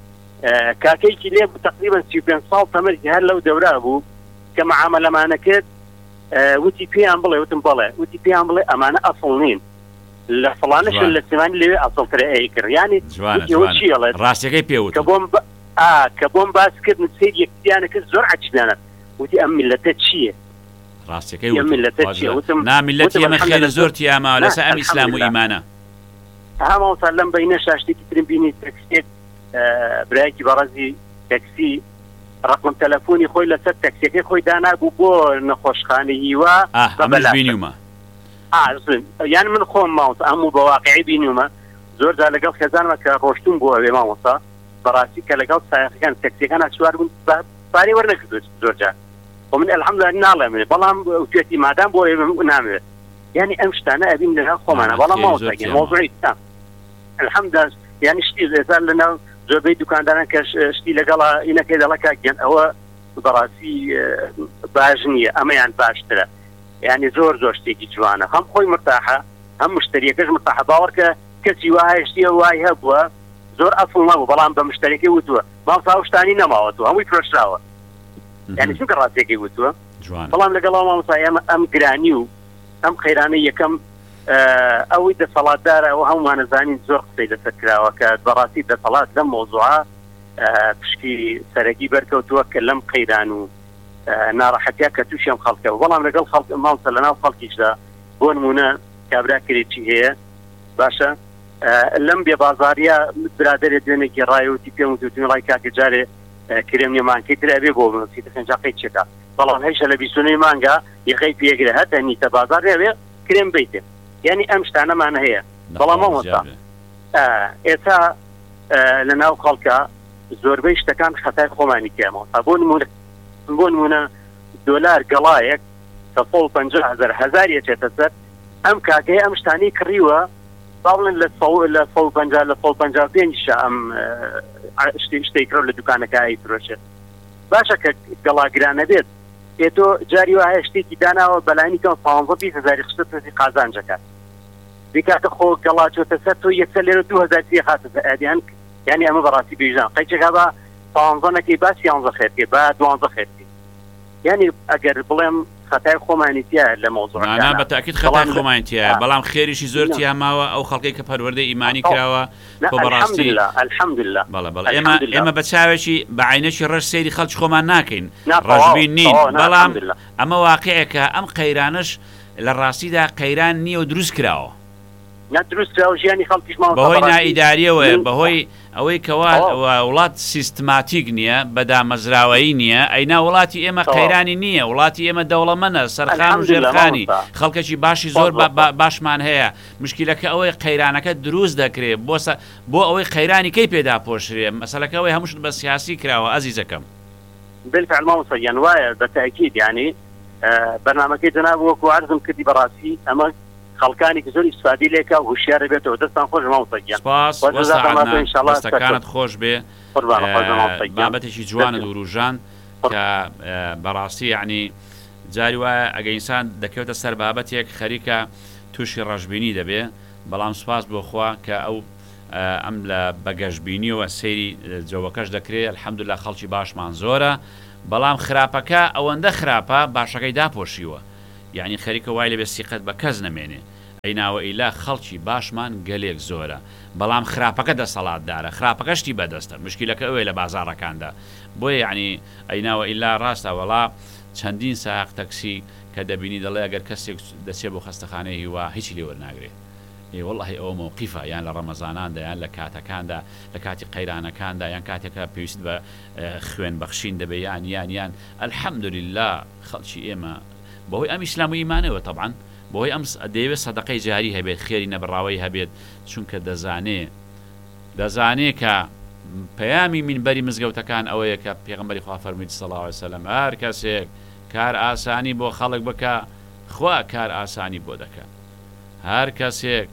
کاکەیکی لێ بوو تقریبا سی و پێنج ساڵ تەمەری هەر لەو دەورا بوو کە معاملەمانە کرد وتی پێیان بڵێ وتم بڵێ وتی پێیان بڵێ ئەمانە ئەسڵ نین لە فڵانەشن لە سیمانی لەوێ ئەسڵترە ئەی کرد یعنی ڕاستیەکەی پێوت کە بۆم کە بۆم باس کردن سێر یەکتیانە کرد زۆر عەجیبانە وتی ئەم میلەتە چییە ڕاستیەکەی نامیلەتی ئەمە خێرە زۆر تیاما لەسەر ئەم ئیسلام و ئیمانە هەماوەسا لەم بەینە شاشتێکی ترم بینی تەکسێک برایەکی بەڕەزی تەکسی ڕقم تەلەفۆنی خۆی لەسەر تەکسیەکەی خۆی دانابوو بۆ نەخۆشخانە هیوا بینیومە یان من خۆم ماوەسا هەموو بە واقعی بینیومە زۆر جار لەگەڵ خێزانمە کە ڕۆشتوم بۆ ئەوێ ماوەسا بەڕاستی کە لەگەڵ سایەخەکان تەکسیەکان سوار بوون پارەی وەرنەگرت زۆر جار ومن الحەمدوللا ناڵێمێ بەڵام توێتی مادام بۆ ئێمە نامێت یعنی ئەم شتانە ئەبین لەناو خۆمانە بەڵام ماوەسا مۆزوعی تا الحەمدوللا یعنی شتی ئێستا لەناو زۆربەی دوکانداران کە شتی لەگەڵا ئینەکەی دەڵە کاکیان ئەوە بەڕاستی باش نییە ئەمەیان باشترە یعنی زۆر زۆر شتێکی جوانە هەم خۆی مرتاحە هەم مشتریەکەش مرتاحە باوەڕکە کەسی وایە شتێ وای هەبووە زۆر ئەفڵ نەبوو بەڵام بە مشتریەکەی وتووە ماوەسا شتانی نەماوەتەوە هەمووی فرۆشراوە یعنی چونکە ڕاستیەکەی وتووە بەڵام لەگەڵا ماوەسا ئێمە ئەم گرانی و ئەم خەیرانەی یەکەم ئەوەی دەسەڵاتدارە ئەوە هەمومانەزانین زۆر قسەی لەسەر کراوە کە بەڕاستی دەسەڵات لەم مۆزوعە پشکی سەرەکی بەرکەوتووە کە لەم قەیران و ناڕەحەتیا کە تووشیان خەڵکەوە بەڵام لەگەڵ خەڵک ماوەسا لەناو خەڵکیشدا بۆ نمونە کابرا کرێکی هەیە باشە لەم بێ بازاریە برادێ دوێنێکی ڕایوتی پێم وتوتنی کاکە جارێ کرێم نێمانکەی ترابێ بۆ بنووسی خەنجاقی چێکە بەڵام هەیشە لە بیستونەی مانگا یەخەی پێگرێ هەتە نیتە بازار نەوێ کرێم بیتێ یعنی ئەم شتانەمان هەیە بەڵام مامۆستا ئێستا لە ناو خەڵکە زۆربەی شتەکان خەتای خۆمانی کێمەوە بۆ نمونە بۆ نمونە دۆلار گەڵایەک کە سەد و پەنجا هەزار هەزار یەکێتە سەر ئەم کاکەیە ئەم شتانی کڕیوە باڵن لە لە سەد و پەنجا لە سەد و پەنجا و پێنجشە ئەم شتەی کڕ لە دوکانەکە ئەیفرۆشێت باشە کە گەڵاگرانە بێت ئێتۆ جاری وایە شتێکی داناوە بەلانی کەم پانزە بیست هەزاری خشتەتی قازانجەکات دیکاتە خۆ گەڵاچۆتە سەر تۆ یەکسەر لێرە دوو هەزار سی خاتە ئەدیان یعنی ئەمە بەڕاستی بێژان قەیچێکا بە پانزە نەکەی با سیانزە خێرکێ با دوانزە خێرکی یعنی ئەگەر بڵێم خەتای خۆمانیتیە لە مۆزوعانە بە تاکید خەتای خۆمانیتیە بەڵام خێریشی زۆرتی هەماوە ئەو خەڵکی کە پەروەردەی ئیمانی کراوە بۆ بەڕاستی الحەمدلله بەڵێ بەڵێ ئێمە ئێمە بە چاوێکی بە عینەشی ڕەش سەیری خەڵکی خۆمان ناکەین ڕەشبین نین بەڵام ئەمە واقعەکە ئەم قەیرانش لە ڕاستیدا قەیران نییە و دروست کراوە بەهۆی نائیداریەوەیە بەهۆی ئەوەی کەوا وڵات سیستماتیک نییە بەدامەزراوەیی نییە ئەینا وڵاتی ئێمە قەیرانی نییە وڵاتی ئێمە دەوڵەمەنە سەرخان و ژێرخانی خەڵکەکی باشی زۆر باشمان هەیە مشکلەکە ئەوەی قەیرانەکە دروست دەکرێت بۆ ئەوەی قەیرانی کەی پێدا پۆشرێ مەسەلەکە ئەوەی هەمووشت بە سیاسی کراوە ئەزیزەکەم بالفعل مامۆستا وایە بەتاکید یعنی بەرنامەکەی جەناب وەکو عەرزم کردی بەڕاستی ئەمە خەڵکانی کە زۆر ئیسفادی لێکە و هوشیارە بێتەوە دەستان خۆش ماوەستەکانت خۆش بێ بابەتێکی جوانە دووروژان کە بەڕاستی یعنی جاری وایە ئەگە ئینسان دەکەوێتە سەر بابەتێک خەریکە تووشی ڕەشبینی دەبێ بەڵام سوپاس بۆ خوا کە ئەو ئەم لە بەگەشتبینیەوە سەیری جەوەکەش دەکرێت الحەمدوللا خەڵکی باشمان زۆرە بەڵام خراپەکە ئەوەندە خراپە باشەکەی داپۆشیوە یعنی خەریکە وای لەبێ سیقەت بە کەس نەمێنێ ئەیناوە ئیلا خەڵکی باشمان گەلێک زۆرە بەڵام خراپەکە دەسەڵاتدارە خراپەکەشتی بەدەستە مشکلەکە ئەوەیە لە بازاڕەکاندا بۆیە یعنی ئەیناوە ئیلا ڕاستە وەڵا چەندین ساق تەکسی کە دەبینی دەڵێ ئەگەر کەسێک دەچێت بۆ خەستەخانەی هیوا هیچی لێ وەرناگرێت ئێ وەڵڵاهی ئەوە مووقیفە یان لە ڕەمەزاناندا یان لە کاتەکاندا لە کاتی قەیرانەکاندا یان کاتێکە پێویست بە خوێن بەخشین دەبێ یان یان یان الحەمدولله خەڵکی ئێمە بەهۆی ئەم ئیسلام و ئیمانەوە طبعاً بۆی ئەم دەیەوێت سەدەقەی جاری هەبێت خێری نەبڕاوی هەبێت چونکە دەزانێ دەزانێ کە پەیامی مینبەری مزگەوتەکان ئەوەیە کە پێغەمبەری خوا فەرمووی صلی الله علیه وسلم هەر کەسێک کار ئاسانی بۆ خەڵک بکە خوا کار ئاسانی بۆ دەکات هەر کەسێک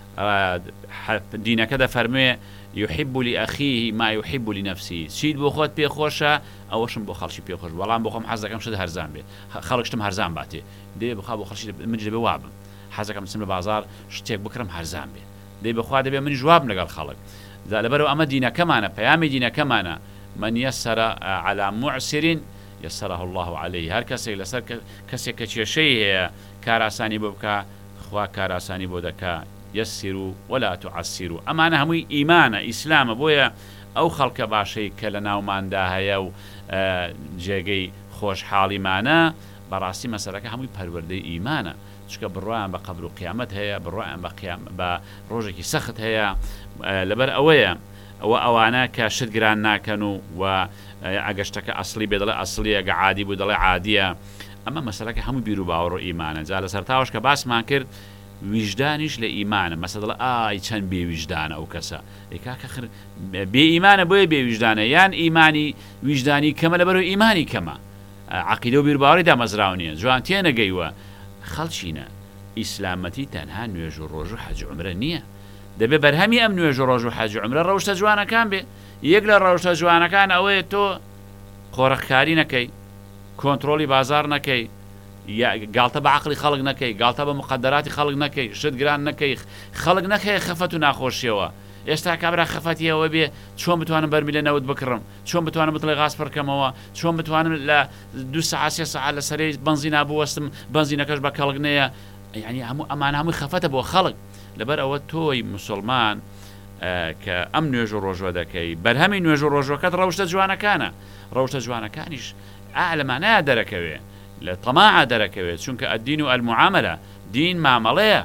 دینەکە دەفەرموێ يحب لأخيه ما يحب لنفسه چیت بۆ خۆت پێخۆشە ئەوەشم بۆ خەڵکی پێخۆش بەڵام بۆ خۆم حەز دەکەم شت هەرزان بێ خەڵکشتم هەرزان باتێ دێ بخوا بۆ خەڵکی من دەبێ وابم حەز دەکەم چم لە بازار شتێک بکڕم هەرزان بێ دێ بخوا دەبێ من جواب لەگەڵ خەڵک لەبەرەوە ئەمە دینەکەمانە پەیامی دینەکەمانە من يسر على معسر يسره الله عليه هەر کەسێک لەسەر کەسێک کە کێشەی هەیە کار ئاسانی بۆ بکە خوا کار ئاسانی بۆ دەکا يسروا ولا تعسروا ئەمانە هەمووی ئیمانە ئیسلامە بۆیە ئەو خەڵکە باشەی کە لە ناوماندا هەیە و جێگەی خۆشحاڵیمانە بەڕاستی مەسەلەکە هەمووی پەروەردەی ئیمانە چکە بڕوایان بە قەبر و قیامەت هەیە بڕوایان بە ڕۆژێکی سەخت هەیە لەبەر ئەوەیە ئەوە ئەوانە کە شت گران ناکەن و و ئەگەشتەکە ئەسلی بێ دەڵێ ئەسلی ئەگە عادی بوو دەڵێ عادیە ئەمە مەسەلەکە هەموو بیر و باوەڕ و ئیمانە جا لە سەرتاوەش کە باسمان کرد ویژدانیش لە ئیمانە مەسە دڵە ئای چەند بێویژدانە ئەو کەسە ئێکاکە بێ ئیمانە بۆیە بێویژدانە یان ئیمانی ویژدانی کەمە لەبەرەوە ئیمانی کەمە عەقیدە و بیرباوەڕیدا مەزراو نییە جوان تێنەگەیوە خەڵچینە ئیسلامەتی تەنها نوێژ و ڕۆژ و حەج و عومرە نییە دەبێ بەرهەمی ئەم نوێژ و ڕۆژ و حەج و عومرە ڕەوشتە جوانەکان بێ یەک لە ڕەوشتە جوانەکان ئەوەیە تۆ خۆڕەخکاری نەکەی کۆنتڕۆلی بازار نەکەی گاڵتە بە عەقڵی خەڵک نەکەی گاڵتە بە مقەدەراتی خەڵک نەکەی شت گران نەکەی خەڵک نەکەی خەفەت و ناخۆشیەوە ئێستا کابرا خەفەتیەوە بێ چۆن بتوانم بەرمی لە نەوت بکڕم چۆن بتوانم بڵێ غاز پڕکەمەوە چۆن بتوانم لە دو سەعات سێ سەعات لە سەرەی بەنزینا بوەستم بەنزینەکەش بە کەڵک نەیە یعنی هەموو ئەمان هەمووی خەفەتە بۆ خەڵک لەبەر ئەوە تۆی موسڵمان کە ئەم نوێژ و ڕۆژوە دەکەی بەرهەمی نوێژ و ڕۆژوەکەت ڕەوشتە جوانەکانە ڕەوشتە جوانەکانیش ئالەمانەیە دەرەکەوێ لە تەماعە دەرەکەوێت چونکە ئەدین و ئەلموعامەلە دین مامەڵەیە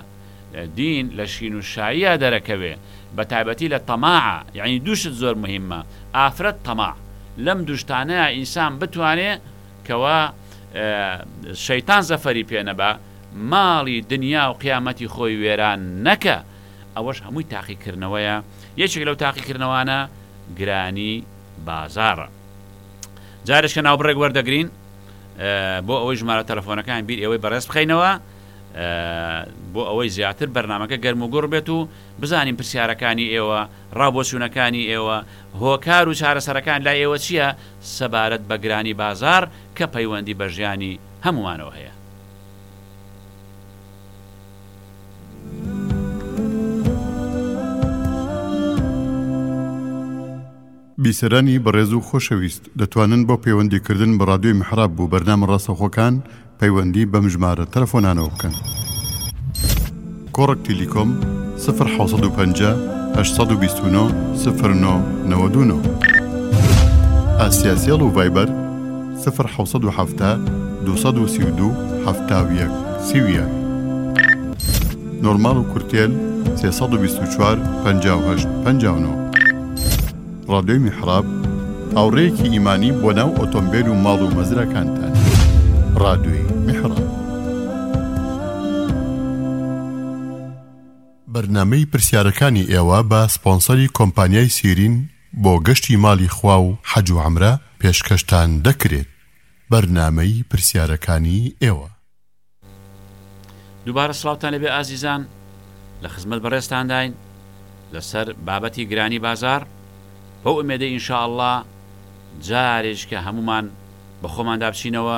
دین لە شین و شایە دەرەکەوێ بە تایبەتی لە تەماعە یعنی دووشت زۆر مهمە ئافرەت تەماع لەم دوشتانەیە ئینسان بتوانێ کەوا شەیتان زەفەری پێنەبە ماڵی دنیا و قیامەتی خۆی وێران نەکە ئەوەش هەمووی تاقیکردنەوەیە یەکێک لەو تاقیکردنەوانە گرانی بازارە جارشکە ناوبڕێک وەردەگرین بۆ ئەوەی ژمارە تەلەفۆنەکان بیر ئەوەی بەڕێز بخەینەوە بۆ ئەوەی زیاتر بەرنامەکە گەرم و گوڕ بێت و بزانین پرسیارەکانی ئێوە ڕابۆچوونەکانی ئێوە هۆکار و چارەسەرەکان لای ئێوە چییە سەبارەت بە گرانی بازار کە پەیوەندی بە ژیانی هەمومانەوە هەیە. بیسەرانی بەڕێز و خۆشەویست دەتوانن بۆ پەیوەندیکردن بە ڕادیۆی میحراب بوو بەرنامە ڕاستەوخۆکان پەیوەندی بەم ژمارە تەلەفۆنانەوە بکەن. کۆڕک تیلیکۆم صفر حوصد و پەنجا هەشت بیست و نۆ صفر نۆ نەوەد و نۆ ئاسیاسیەڵ و ڤایبەر صفر حوصد و حەفتا دووسەد و سی و دوو هەفتا و یەک سی و یەک نۆرمال و کورتێل سێسەد و بیست و چوار پەنجا و هەشت پەنجا و نۆ ڕادیۆی میحراب هاوڕێیەکی ئیمانی بۆ ناو ئۆتۆمبیل و ماڵ و مەزرەکانتان. ڕادیۆی میحراب. بەرنامەی پرسیارەکانی ئێوە بە سپۆنسەری کۆمپانیای سیرین بۆ گەشتی ماڵی خوا و حەج و عەمرە پێشکەشتان دەکرێت. بەرنامەی پرسیارەکانی ئێوە. دووبارە سڵاوتان لەبێ ئازیزان لە خزمەت بەڕێزتان داین لەسەر بابەتی گرانی بازار بۆ ئومێدە ئینشاءالله جارێک کە هەمومان بە خۆماندا بچینەوە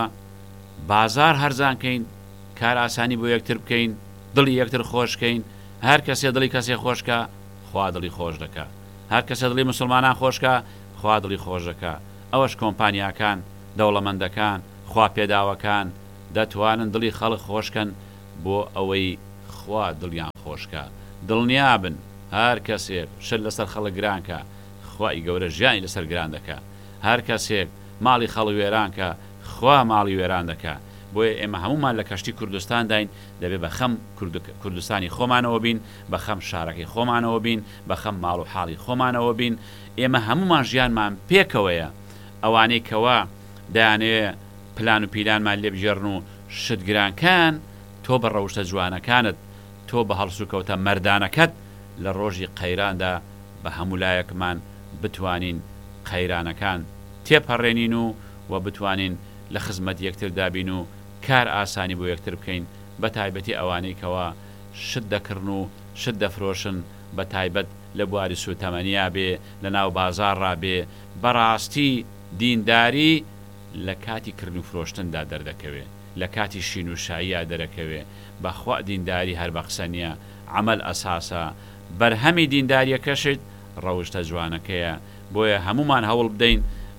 بازار هەرزانکەین کار ئاسانی بۆ یەکتر بکەین دڵی یەکتر خۆشکەین هەر کەسێ دڵی کەسێ خۆشکە خوا دڵی خۆش دەکا هەر کەسێ دڵی مسلمانان خۆشکە خوا دڵی خۆش دەکا ئەوەش کۆمپانیاکان دەوڵەمەندەکان خوا پێداوەکان دەتوانن دڵی خەڵک خۆشکەن بۆ ئەوەی خوا دڵیان خۆشکە دڵنیابن هەر کەسێک شت لەسەر خەڵک گرانکە خوای گەورە ژیانی لەسەر گران دەکا هەر کەسێک ماڵی خەڵک وێرانکە خوا ماڵی وێران دەکا بۆیە ئێمە هەمومان لە کەشتی کوردستان داین دەبێت بە خەم کوردستانی خۆمانەوە بین بە خەم شارەکەی خۆمانەوە بین بە خەم ماڵ و حاڵی خۆمانەوە بین ئێمە هەمومان ژیانمان پێکەوەیە ئەوانەی کەوا دایانەوێ پلان و پیلانمان لێبژێڕن و شتگرانکان تۆ بە ڕەوشتە جوانەکانت تۆ بە هەڵسوکەوتە مەردانەکەت لە ڕۆژی قەیراندا بە هەمولایەکمان بتوانین قەیرانەکان تێپەڕێنین و و بتوانین لە خزمەت یەکتر دابین و کار ئاسانی بۆ یەکتر بکەین بە تایبەتی ئەوانەی کەوا شت دەکردن و شت دەفرۆشن بە تایبەت لە بواری سوتەمەنیا بێ لە ناو بازارڕا بێ بەڕاستی دینداری لە کاتی کردن و فرۆشتندا دەردەکەوێ لە کاتی شین و شاییە دەرەکەوێ بەخوا دینداری هەر بە قسە نییە عەمەل ئەساسە بەرهەمی دینداریەکەشت ڕەوشتە جوانەکەیە بۆیە هەمومان هەوڵ بدەین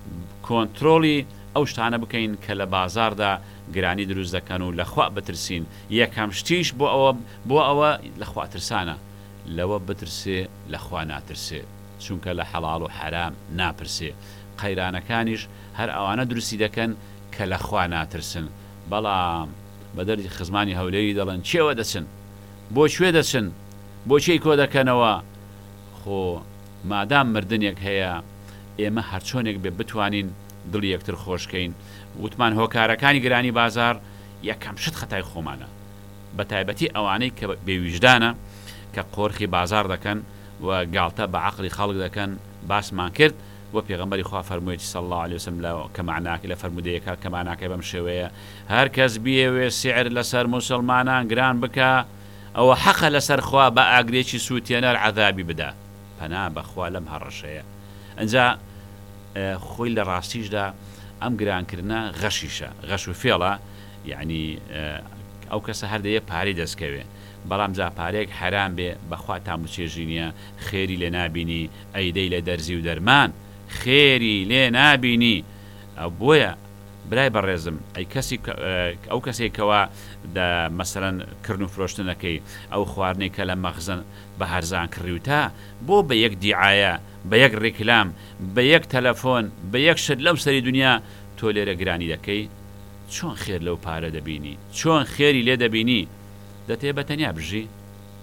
کۆنتترۆلی ئەو شتانە بکەین کە لە بازاردا گرانی دروست دەکەن و لەخوا بترسین یەکەم شتیش بۆ ئەوە بۆ ئەوە لەخوا ترسانە لەوە بترسێ لەخوا ناترسێ چونکە لە حەڵاڵ و حەرام ناپرسێ قەیرانەکانیش هەر ئەوانە دروستی دەکەن کە لەخوا ناترسن بەڵام بە دەردی خزمانی هەولێری دەڵێن چێوە دەچن بۆ کوێ دەچن بۆچی کۆ دەکەنەوە خۆ مادام مردنێک هەیە ئێمە هەرچۆنێک بێ بتوانین دڵی یەکتر خۆشکەین وتمان هۆکارەکانی گرانی بازار یەکەم شت خەتای خۆمانە بە تایبەتی ئەوانەی کە بێویژدانە کە قۆرخی بازار دەکەن و گاڵتە بە عەقڵی خەڵک دەکەن باسمان کرد و پێغەمبەری خوا فەرموویەتی صلی الله علیه وسلم کە معناکە لە فەرمودەیەکە کە معناکەی بەم شێوەیە هەر کەس بیەوێ سعر لەسەر موسڵمانان گران بکە ئەوە حەقە لەسەر خوا بە ئاگرێکی سووتێنەر عەذابی بدا پەنا بەخوا لەم هەڕەشەیە ئەنجا خۆی لە ڕاستیشدا ئەم گرانکردنە غەشیشە غەش و فێڵە یعنی ئەو کەسە هەردەیە پارەی دەستکەوێ بەڵام جا پارێک حەرام بێ بەخوا تاموچێژی نییە خێری لێ نابینی ئەیدەی لە دەرزی و دەرمان خێری لێ نابینی ئەو بۆیە برای بەڕێزم ئەی کەسی ئەو کەسێکەوە مەسەرەن کردن و فرۆشتنەکەی ئەو خواردنەی کە لە مەخزن بە هەرزان کڕیوتە بۆ بە یەک دیعایە بە یەک ڕێکلام بە یەک تەلەفۆن بە یەک شت لەو سەری دنیا تۆ لێرە گرانی دەکەی چۆن خێر لەو پارە دەبینی چۆن خێری لێ دەبینی دەتێ بەتەنیا بژی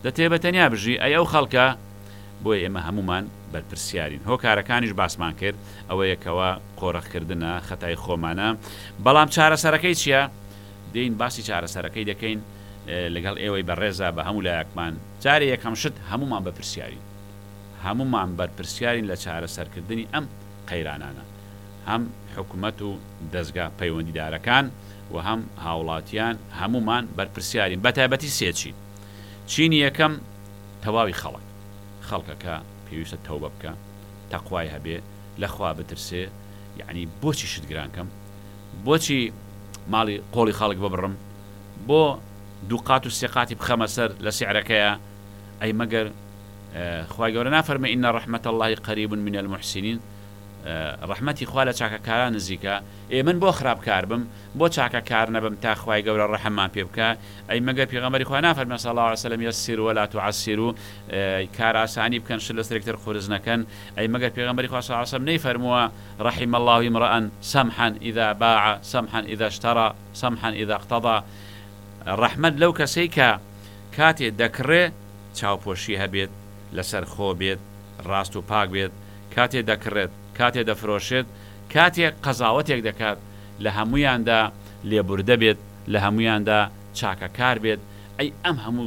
دەتێ بە تەنیا بژی ئەی ئەو خەڵکە بۆیە ئێمە هەمومان بەرپرسیارین هۆکارەکانیش باسمان کرد ئەوە یەکەوە قۆڕەخکردنە خەتای خۆمانە بەڵام چارەسەرەکەی چییە؟ دێین باسی چارەسەرەکەی دەکەین لەگەڵ ئێوەی بەڕێزە بە هەموو لایەکمان جارێ یەکەم شت هەمومان بەپرسیارین هەمومان بەرپرسیارین لە چارەسەرکردنی ئەم قەیرانانە هەم حکوومەت و دەستگا پەیوەندیدارەکان و هەم هاوڵاتیان هەمومان بەرپرسیارین بەتایبەتی سێچی چینی یەکەم تەواوی خەڵک خەڵکەکە پێویستە تەوبە بکە تەقوای هەبێ لەخوا بترسێ یعنی بۆچی شتگرانکەم بۆچی ماڵی قۆڵی خەڵک ببڕم بۆ دووقات و سێقاتی بخەمە سەر لە سیعرەکەیە ئەی مەگەر خوای گەورە نافەرمێ ئینە ڕەحمەت اللهی قەریب من المحسنین ڕەحمەتی خوا لە چاکەکاران نزیکە ئێ من بۆ خراپکار بم بۆ چاکەکار نەبم تا خوای گەورە ڕەحممان پێ بکە ئەی مەگەر پێغەمبەری خوا نافەرمێ صلی الله علیه و سلم یەسیروا ولا تعسروا کار ئاسانی بکەن شت لە سەرێکتر خورز نەکەن ئەی مەگەر پێغەمبەری خوا صلی الله علیه و سلم نەیفەرمووە رحم الله امرأ سمحا اذا باع سمحا اذا اشترى سمحا اذا اقتضى ڕەحمەت لەو کەسەی کە کاتێ دەکڕێ چاوپۆشی هەبێت لەسەر خۆ بێت ڕاست و پاک بێت کاتێ دەکڕێت کاتێ دەفرۆشێت کاتێک قەزاوەتێک دەکات لە هەمویاندا لێبوردە بێت لە هەمویاندا چاکەکار بێت ئەی ئەم هەموو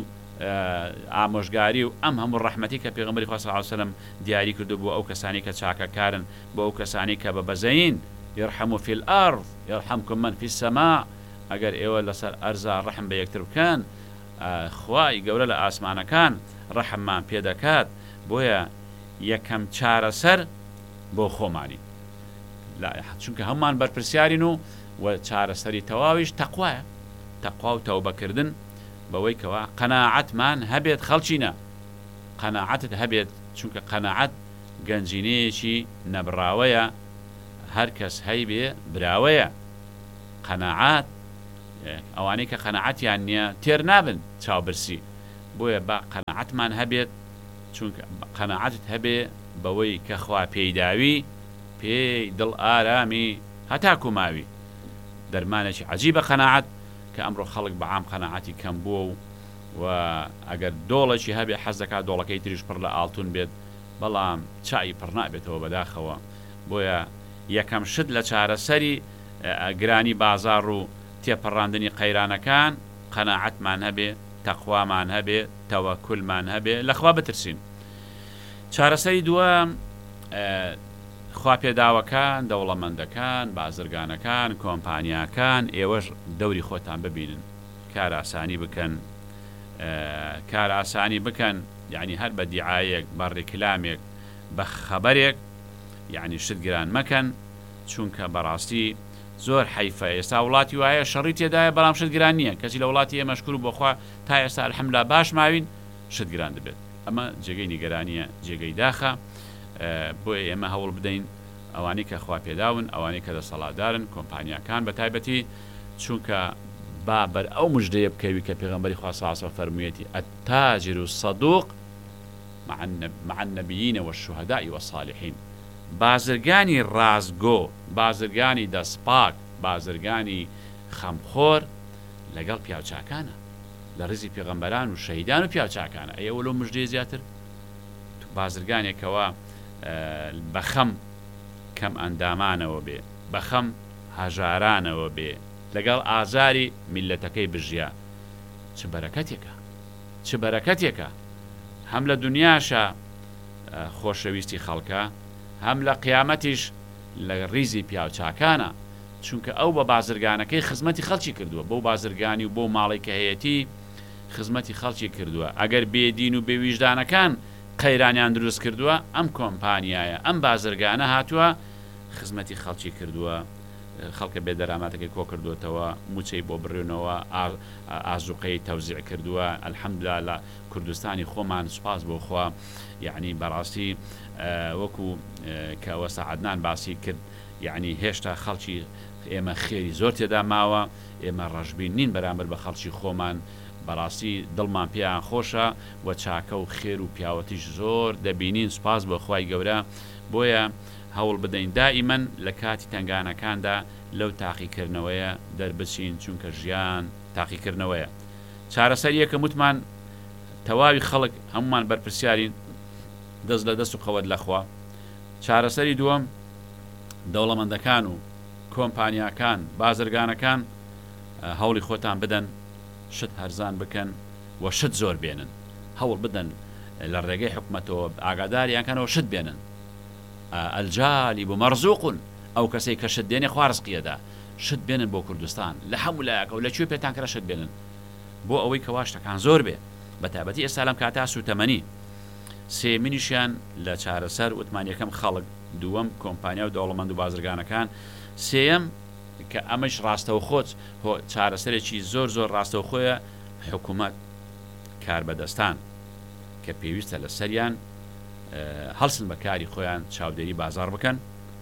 ئامۆژگاری و ئەم هەموو ڕەحمەتی کە پێغەمبەری خوا صلی الله علیه و سلم دیاری کردو بۆ ئەو کەسانی کە چاکەکارن بۆ ئەو کەسانی کە بەبەزەین یرحم فی الأرض یرحمکم من فی السماء ئەگەر ئێوە لەسەر ئەرزا ڕەحم بە یەکتر بکەن خوای گەورە لە ئاسمانەکان ڕەحممان پێ دەکات بۆیە یەکەم چارەسەر بۆ خۆمانی چونکە هەمومان بەرپرسیارین و و چارەسەری تەواویش تەقوایە تەقوا و تەوبەکردن بەوەی کەوا قەناعەتمان هەبێت خەڵچینە قەناعەتت هەبێت چونکە قەناعەت گەنجینەیەکی نەبراوەیە هەر کەس هەیبێ براوەیە قەناعەت ئەوانەی کە قەناعەتیان نییە تێر نابن چاوبرسی بۆیە با قەناعەتمان هەبێت چونکە قەناعەتت هەبێ بەوەی کە خوا پێیداوی پێی دڵ ئارامی هەتاکو ماوی دەرمانێکی عەجیبە قەناعەت کە ئەمڕۆ خەڵک بەعام قەناعەتی کەم بووە و و ئەگەر دۆڵێکی هەبێ حەز دەکات دۆڵەکەی تریش پڕ لە ئاڵتون بێت بەڵام چای پڕ نابێتەوە بەداخەوە بۆیە یەکەم شت لە چارەسەری گرانی بازاڕ و تێپەڕاندنی قەیرانەکان قەناعەتمان هەبێ تەقوامان هەبێ تەوەکولمان هەبێ لەخوا بترسین چارەسەری دووەم خوا پێداوەکان دەوڵەمەندەکان بازرگانەکان کۆمپانیاکان ئێوەش دەوری خۆتان ببینن کار ئاسانی بکەن کار ئاسانی بکەن یعنی هەر بە دیعایەک بە ڕێکلامێک بە خەبەرێک یعنی شت گران مەکەن چونکە بەڕاستی زۆر حیفە ئێستا وڵاتی وایە شەڕی تێدایە بەڵام شت گران نییە کەسی لە وڵاتی ئێمە مەشکور بۆخوا تا ئێستا الحەمدوللا باش ماوین شت گران دەبێت ئەمە جێگەی نیگەرانیە جێگەی داخە بۆیە ئێمە هەوڵ بدەین ئەوانەی کە خوا پێداون ئەوانەی کە دەسەڵاتدارن کۆمپانیاکان بە تایبەتی چونکە با بەر ئەو مژدەیە بکەوی کە پێغەمبەری خوا صلی الله علیه و سلم فەرموویەتی التاجر الصدوق مع النبیین والشهداء والصالحین بازرگانی ڕازگۆ بازرگانی دەستپاک بازرگانی خەمخۆر لەگەڵ پیاوچاکانە لە ڕزی پێغەمبەران و شەهیدان و پیاوچاکانە ئەوە لەو مژدەی زیاتر بازرگانێکەوە بەخەم کەم ئەندامانەوە بێ بەخەم هەژارانەوە بێ لەگەڵ ئازاری میلەتەکەی بژیا چ بەرەکەتێکە چ بەرەکەتێکە هەم لە دنیاشە خۆشەویستی خەڵکە هەم لە قیامەتیش لە ڕیزی پیاوچاکانە چونکە ئەو بە بازرگانەکەی خزمەتی خەڵکی کردووە بۆ بازرگانی و بۆ ماڵی کە هەیەتی خزمەتی خەڵکی کردووە ئەگەر بێدین و بێویژدانەکان قەیرانیان دروست کردووە ئەم کۆمپانیایە ئەم بازرگانە هاتووە خزمەتی خەڵکی کردووە خەڵکە بێ دەراماتەکەی کۆ کردوێتەوە موچەی بۆ بڕێنەوە ئازوقەی تەوزیع کردووە الحەمدوللا لە کوردستانی خۆمان سوپاس بۆ خوا یعنی بەڕاستی وەکو کە وەستا عەدنان باسی کرد یعنی هێشتا خەڵکی ئێمە خێری زۆر تێدا ماوە ئێمە ڕەشبین نین بەرامبەر بە خەڵکی خۆمان بەڕاستی دڵمان پێیان خۆشە و چاکە و خێر و پیاوەتیش زۆر دەبینین سوپاس بۆ خوای گەورە بۆیە هەوڵ بدەین دائیمەن لە کاتی تنگانەکاندا لەو تاقیکردنەوەیە دەربچین چونکە ژیان تاقیکردنەوەیە چارەسەر یەکەم وتمان تەواوی خەڵک هەمومان بەرپرسیارین دەست لە دەست و قەوەت لەخوا. چارەسەری دووەم دەوڵەمەندەکان و کۆمپانیاکان بازرگانەکان هەوڵی خۆتان بدەن شت هەرزان بکەن و شت زۆر بێنن، هەوڵ بدەن لە ڕێگەی حکومەتەوە ئاگاداریانکەنەوە شت بێنن. ئەلجالی بۆ مەرزوقون ئەو کەسەی کە شت دێنێ خوا ڕزقیەدا، شت بێنن بۆ کوردستان لە هەموو لایەکە و لەکوێ پێتان کەرە شت بێنن بۆ ئەوەی کەوا شتەکان زۆر بێ. بە تایبەتی ئێستا لەم کاتا سوتەمەنی سێمینیشیان لە چارەسەر وتمانیەکەم خەڵک، دووەم کۆمپانیا و دەوڵەمەند و بازرگانەکان، سێەم کە ئەمەش ڕاستەوە خۆت چارەسەرێکی زۆر زۆر ڕاستەوە خۆیە حکوومەت کاربەدەستان کە پێویستە لە سەریان هەڵسن بە کاری خۆیان چاودێری بازار بکەن،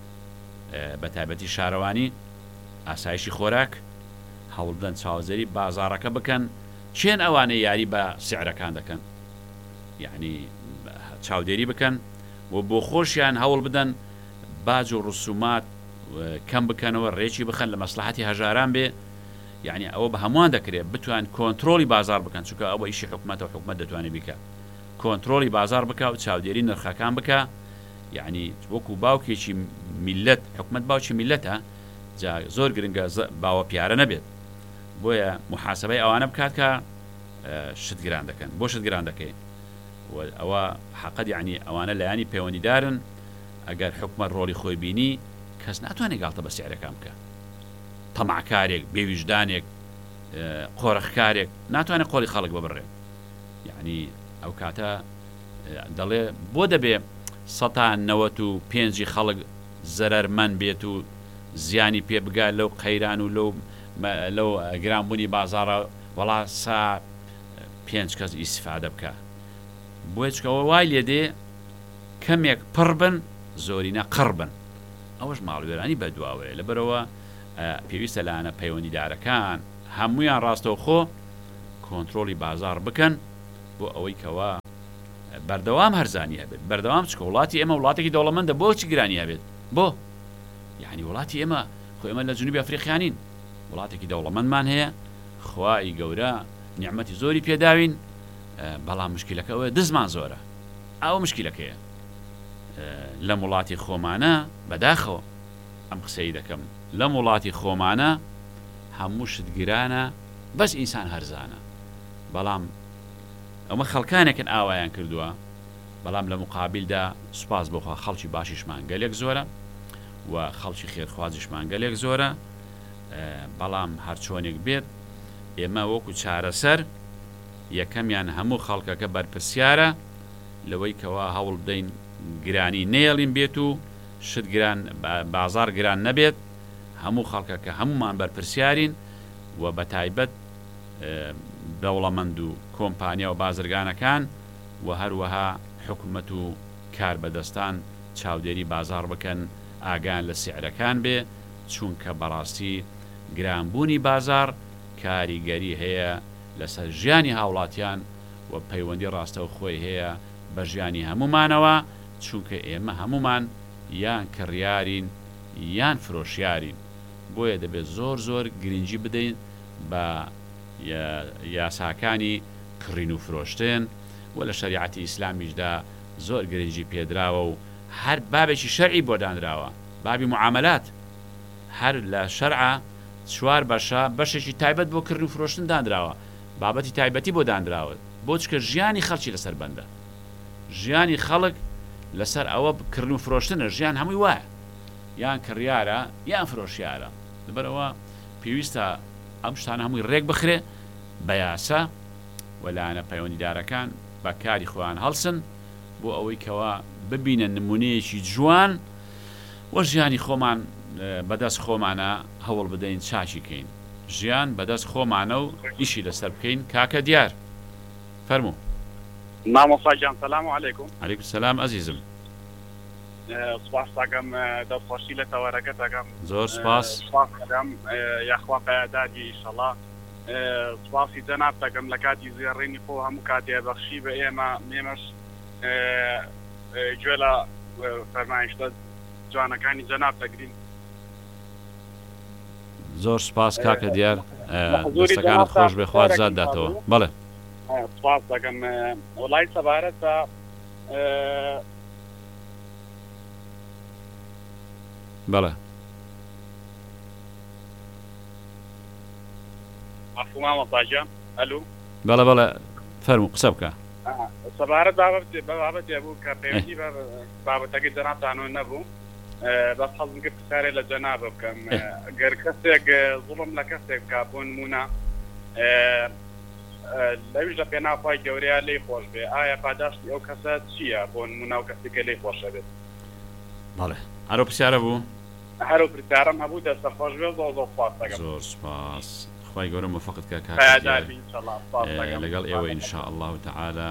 بە تایبەتی شارەوانی ئاسایشی خۆراک هەوڵدەن چاوزەری بازارەکە بکەن. چێن ئەوانەی یاری بە سعرەکان دەکەن، یعنی چاودێری بکەن و بۆ خۆشیان هەوڵ بدەن باج و ڕسومات کەم بکەنەوە، ڕێکی بخەن لە مەسلحەتی هەژاران بێ. یعنی ئەوە بە هەمووان دەکرێت بتوان کۆنتترۆلی بازار بکەن، چونکە ئەوە ئیشی حکومەتە و حکومەت دەتوانێت بیکە کۆنتترۆلی بازار بکە و چاودێری نرخەکان بکە. یعنی وەکو باوکێکی میلەت، حکومەت باوکی میلەتە، زۆر گرنگە باوە پیارە نەبێت، بۆیە محاسبەی ئەوانە بکات کە شتگران دەکەن، بۆ شتگران دەکەین. ئەوە حقت، یعنی ئەوانە لایانی پەیوەندیدارن. ئەگەر حکومەت ڕۆلی خۆی بینی کەس ناتوانێت گاڵتە بە سیارەکان بکە. تەماعکارێک، بێویژدانێک، قۆرەخکارێک ناتوانێت قۆڵی خەڵک ببڕێ. یعنی ئەو کاتە دەڵێ بۆ دەبێ سەتان نەوەت و پێنجی خەڵک زەرەرمەند بێت و زیانی پێ بگات لەو قەیران و لەو لەو گرانبوونی بازارە، وەڵا سا پێنج کەس ئیسفادە بکە. بۆیە چکەوە وای لێ دێ کەمێک پڕ بن زۆرینە قڕ بن. ئەوەش ماڵوێرانی بەدواوەیە. لەبەرەوە پێویستە لایەنە پەیوەندیدارەکان هەمویان ڕاستەوە خۆ کۆنتترۆلی بازار بکەن بۆ ئەوەی کەوا بەردەوام هەرزانی هەبێت. بەردەوام چکە وڵاتی ئێمە وڵاتێکی دەوڵەمەندە، بۆچی گرانی هەبێت؟ بۆ یعنی وڵاتی ئێمە خۆ ئێمە لە جنوبی ئەفریقیانین، وڵاتێکی دەوڵەمەندمان هەیە، خوای گەورە نیعمەتی زۆری پێداوین، بەڵام مشکلەکەەوە دزمان زۆرە. ئەو مشکلەکەیە لە وڵاتی خۆمانە بەداخەوە ئەم قسەی دەکەم، لە وڵاتی خۆمانە هەموو شتگرانە، بەس ئینسان هەرزانە. بەڵام ئەمە خەڵکانێکن ئاوایان کردووە، بەڵام لە مقابلدا سوپاس بۆخوا خەڵکی باشیشمان گەلێک زۆرە و خەڵکی خێرخوازیشمان گەلێک زۆرە. بەڵام هەرچۆنێک بێت ئێمە وەکو چارەسەر یەکەمیان هەموو خەڵکەکە بەرپرسیارە لەوەی کەوا هەوڵ بدەین گرانی نێڵین بێت و شت گران بازار گران نەبێت. هەموو خەڵکەکە هەمومان بەرپرسیارین و بە تایبەت دەوڵەمەند و کۆمپانیا و بازرگانەکان و هەروەها حکومەت و کاربەدەستان چاودێری بازار بکەن، ئاگان لە سیعرەکان بێ، چونکە بەڕاستی گرانبوونی بازار کاریگەری هەیە لەسەر ژیانی هاوڵاتیان و پەیوەندی ڕاستەو خۆی هەیە بە ژیانی هەمومانەوە، چونکە ئێمە هەمومان یان کڕیارین یان فرۆشیارین. بۆیە دەبێت زۆر زۆر گرنگی بدەین بە یاساکانی کڕین و فرۆشتن و لە شەریعەتی ئیسلامیشدا زۆر گرنگی پێدراوە و هەر بابێکی شەرعی بۆ دانراوە، بابی معاملات هەر لە شەرعە چوار بەشە بەشێکی تایبەت بۆ کڕین و فرۆشتن دانراوە، بابەتی تایبەتی بۆ دانراوە، بۆ چکە ژیانی خەڵکی لەسەر بەندە. ژیانی خەڵک لەسەر ئەوە کڕین و فرۆشتنە، ژیان هەمووی وایە، یان کڕیارە یان فرۆشیارە. لەبەرەوە پێویستە ئەم شتانە هەمووی ڕێک بخرێ بە یاسا و لایەنە پەیوەندیدارەکان بە کاری خۆیان هەڵسن بۆ ئەوەی کەوا ببینە نمونەیەکی جوان و ژیانی خۆمان بەدەست خۆمانە هەوڵ بدەین چاچی کەین، ژیان بەدەست خۆمانە و ئیشی لەسەر بکەین. کاکە دیار فەرموو. مامۆستاجان سەلام عەلەیکوم. عەلەیکوم سەلام ئەزیزم. سپاس دەکەم دەستخۆشی لە تەوەرەکە دەکەم. زۆر سپاس. سپاس دەکەم یاخوا پەیادادی ئینشەڵا. سپاسی جەناب دەکەم لە کاتی زێڕینی خۆ هەموو کاتێ بەخشی بە ئێمە ئێمەش گوێ لە فەرمایشتە جوانەکانی جەناب دەگرین. زۆر سپاس کاکە دیار، دەستەکانت خۆش بێ، خوات زاد داتەوە. بەڵێ سپاس دەکەم وڵای سەبارەت بە بەڵێ عفو مامۆستاجە ئەلو بەڵێ بەڵێ فەرموو قسە بکە سەبارەت بابەتێ بوو کە پێویستی بە بابەتەکەی جەنابتانەوە نەبوو بەس حەزم کرد پرسیارێ لە جەنابە بکەم گەر کەسێک زوڵم لە کەسێک بکا بۆ نمونە لەویش لە پێناوخوای گەورەیە لێی خۆش بێ ئایا پاداشتی ئەو کەسە چییە بۆ نمونە و کەسێکە لێی خۆشە بێت بەڵێ ئەرۆ پرسیارە بوو هەرو پرسیارم هەبوو دەستە خۆش بێ زۆر زۆر سپاس دەکەم زۆر سپاس خوای گەورە موفقت کە لەگەڵ ئێوە ئینشاء الله تعالى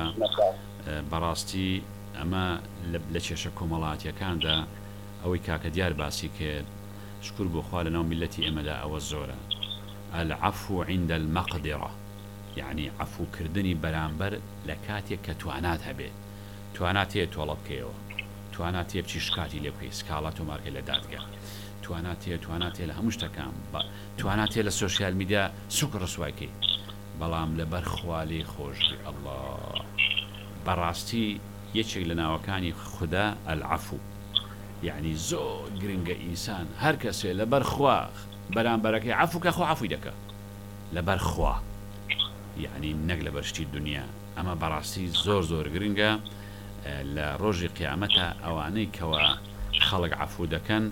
بەڕاستی ئەمە لە کێشە کۆمەڵاتیەکاندا ئەوەی کاکە دیار باسی کرد شکر بۆ خوا لەناو میلەتی ئێمەدا ئەوە زۆرە العفو عند المقدرة يعني عفوکردنی بەرامبەر لە کاتێک کە توانات هەبێت توانات هەیە تۆڵە بکەیەوە توانات هەیە بچی شکاتی لێ بکەی سکاڵات و مارکە لە دادگا توانات هەیە توانات هەیە لە هەموو شتەکان توانات هەیە لە سۆشیال میدیا سوک ڕسوایکەی بەڵام لەبەر خوا لێی خۆش الله بەڕاستی یەکێک لە ناوەکانی خوددا العفو يعني زۆر گرنگە ئینسان هەر کەسێ لەبەر خوا بەرامبەرەکەی عفوکە خۆ عفوی دەکە لەبەر خوا يعني نەک لەبەر شتی دنیا ئەمە بەڕاستی زۆر زۆر گرنگە لە ڕۆژی قیامەتە ئەوانەی کەوە خەڵک عفو دەکەن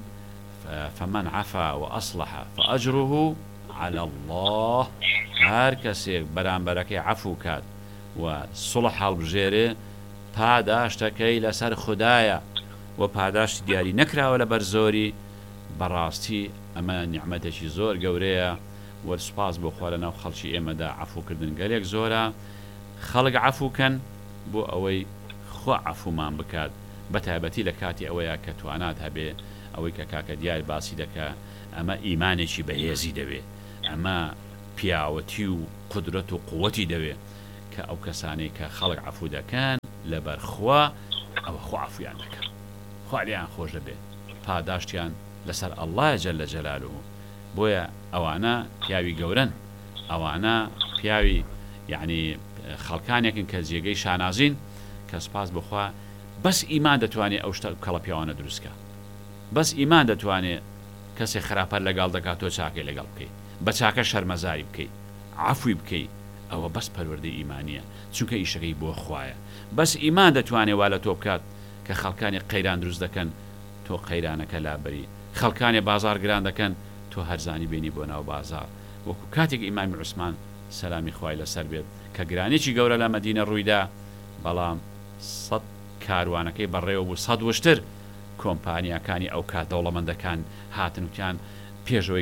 فمن عفا وأصلح فأجره على الله هەر کەسێک بەرامبەرەکەی عفو کات و سڵح هەڵبژێرێ پاداشتەکەی لەسەر خوددایە و پاداشتی دیاری نەکراوە لەبەر زۆری بەڕاستی ئەمە نیعمەتێکی زۆر گەورەیە وەرسپاس بۆ خوا لەناو خەڵکی ئێمەدا عفوکردن گەلێک زۆرە خەڵک عفوکەن بۆ ئەوەی خوا عفومان بکات بە تایبەتی لە کاتی ئەوەیە کە توانات هەبێ ئەوەی کە کاکە دیار باسی دەکە ئەمە ئیمانێکی بەهێزی دەوێت ئەمە پیاوەتی و قدرەت و قووەتی دەوێت کە ئەو کەسانەی کە خەڵک عفو دەکەن لەبەر خوا ئەوە خوا عفویان دەکەن خوا لێیان خۆش دەبێت پاداشتیان لەسەر ئەڵڵایە جەلە جەلالوه بۆیە ئەوانە پیاوی گەورن ئەوانە پیاوی یعنی خەڵکانێکن کە جێگەی شانازین کە سپاس بخوا بەس ئیمان دەتوانێت ئەو شتە کەڵە پیاوانە دروستکە بەس ئیمان دەتوانێت کەسێک خراپەر لەگەڵ دەکات تۆ چاکەی لەگەڵ بکەیت بە چاکە شەرمەزاری بکەیت عفوی بکەیت ئەوە بەس پەروەردەی ئیمانیە چونکە ئیشەکەی بۆ خوایە بەس ئیمان دەتوانێت وا لە تۆ بکات کە خەڵکانی قەیران دروست دەکەن تۆ قەیرانەکە لابەری خەڵکانی بازار گران دەکەن تۆ هەرزانی بینی بۆ ناو بازار وەکو کاتێک ئیمامی عوسمان سەلامی خوای لەسەر بێت کە گرانێکی گەورە لە مەدینە ڕوویدا بەڵام سەد کاروانەکەی بەڕێوە بوو سەد وشتر کۆمپانیاکانی ئەو کات دەوڵەمەندەکان هاتن وتیان پێشەوەی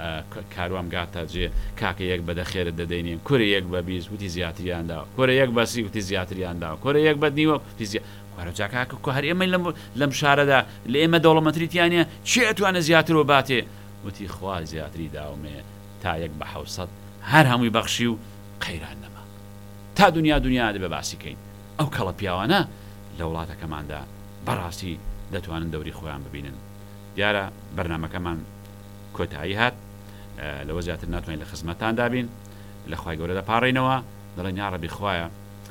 کاروان گاتە جێ کاکە یەک بەدە خێرت دەدەینێن کورە یەک بە بیست وتی زیاتریاندا کورە یەک بەسی وتی زیاتریاندا کورە یەک بە نیوە وەرەجاکاکە کۆ هەر ئێمە لەم شارەدا لە ئێمە دەوڵەمەندریتیانە چێ ئەتوانە زیاتر و باتێ وتی خوا زیاتری داومێ تا یەک بە حەوسەد هەر هەمووی بەخشی و قەیران نەما تا دنیا دنیا دەبێ باسیکەین ئەو کەڵە پیاوانە لە وڵاتەکەماندا بەڕاستی دەتوانن دەوری خۆیان ببینن دیارە بەرنامەکەمان کۆتایی هات لەوە زیاتر ناتوانین لە خزمەتان دابین لە خوای گەورە دەپاڕێنەوە دەڵێن یا ڕەبی خوایە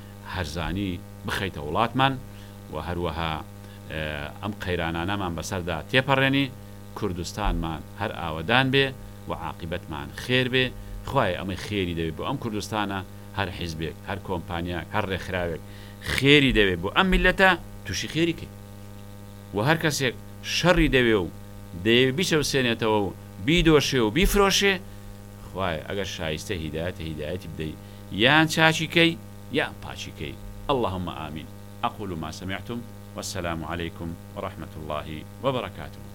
هەرزانی بخەیتە وڵاتمان و هەروەها ئەم قەیرانانەمان بەسەردا تێپەڕێنی کوردستانمان هەر ئاوەدان بێ و عاقبەتمان خێر بێ خوای ئەمەی خێری دەوێت بۆ ئەم کوردستانە هەر حیزبێک هەر کۆمپانیاک هەر ڕێکخراوێک خێری دەوێت بۆ ئەم میلەتە تووشی خێری کرد و هەر کەسێک شەڕی دەوێ و دەیەوێت بیچەوسێنێتەوە و بیدۆشێ و بیفرۆشێ خوای ئەگەر شایستە هیدایەتە هیدایەتی بدەیت یان چاچیکەی یان پاچیکەی اللهم آمين أقول ما سمعتم والسلام عليكم ورحمة الله وبركاته.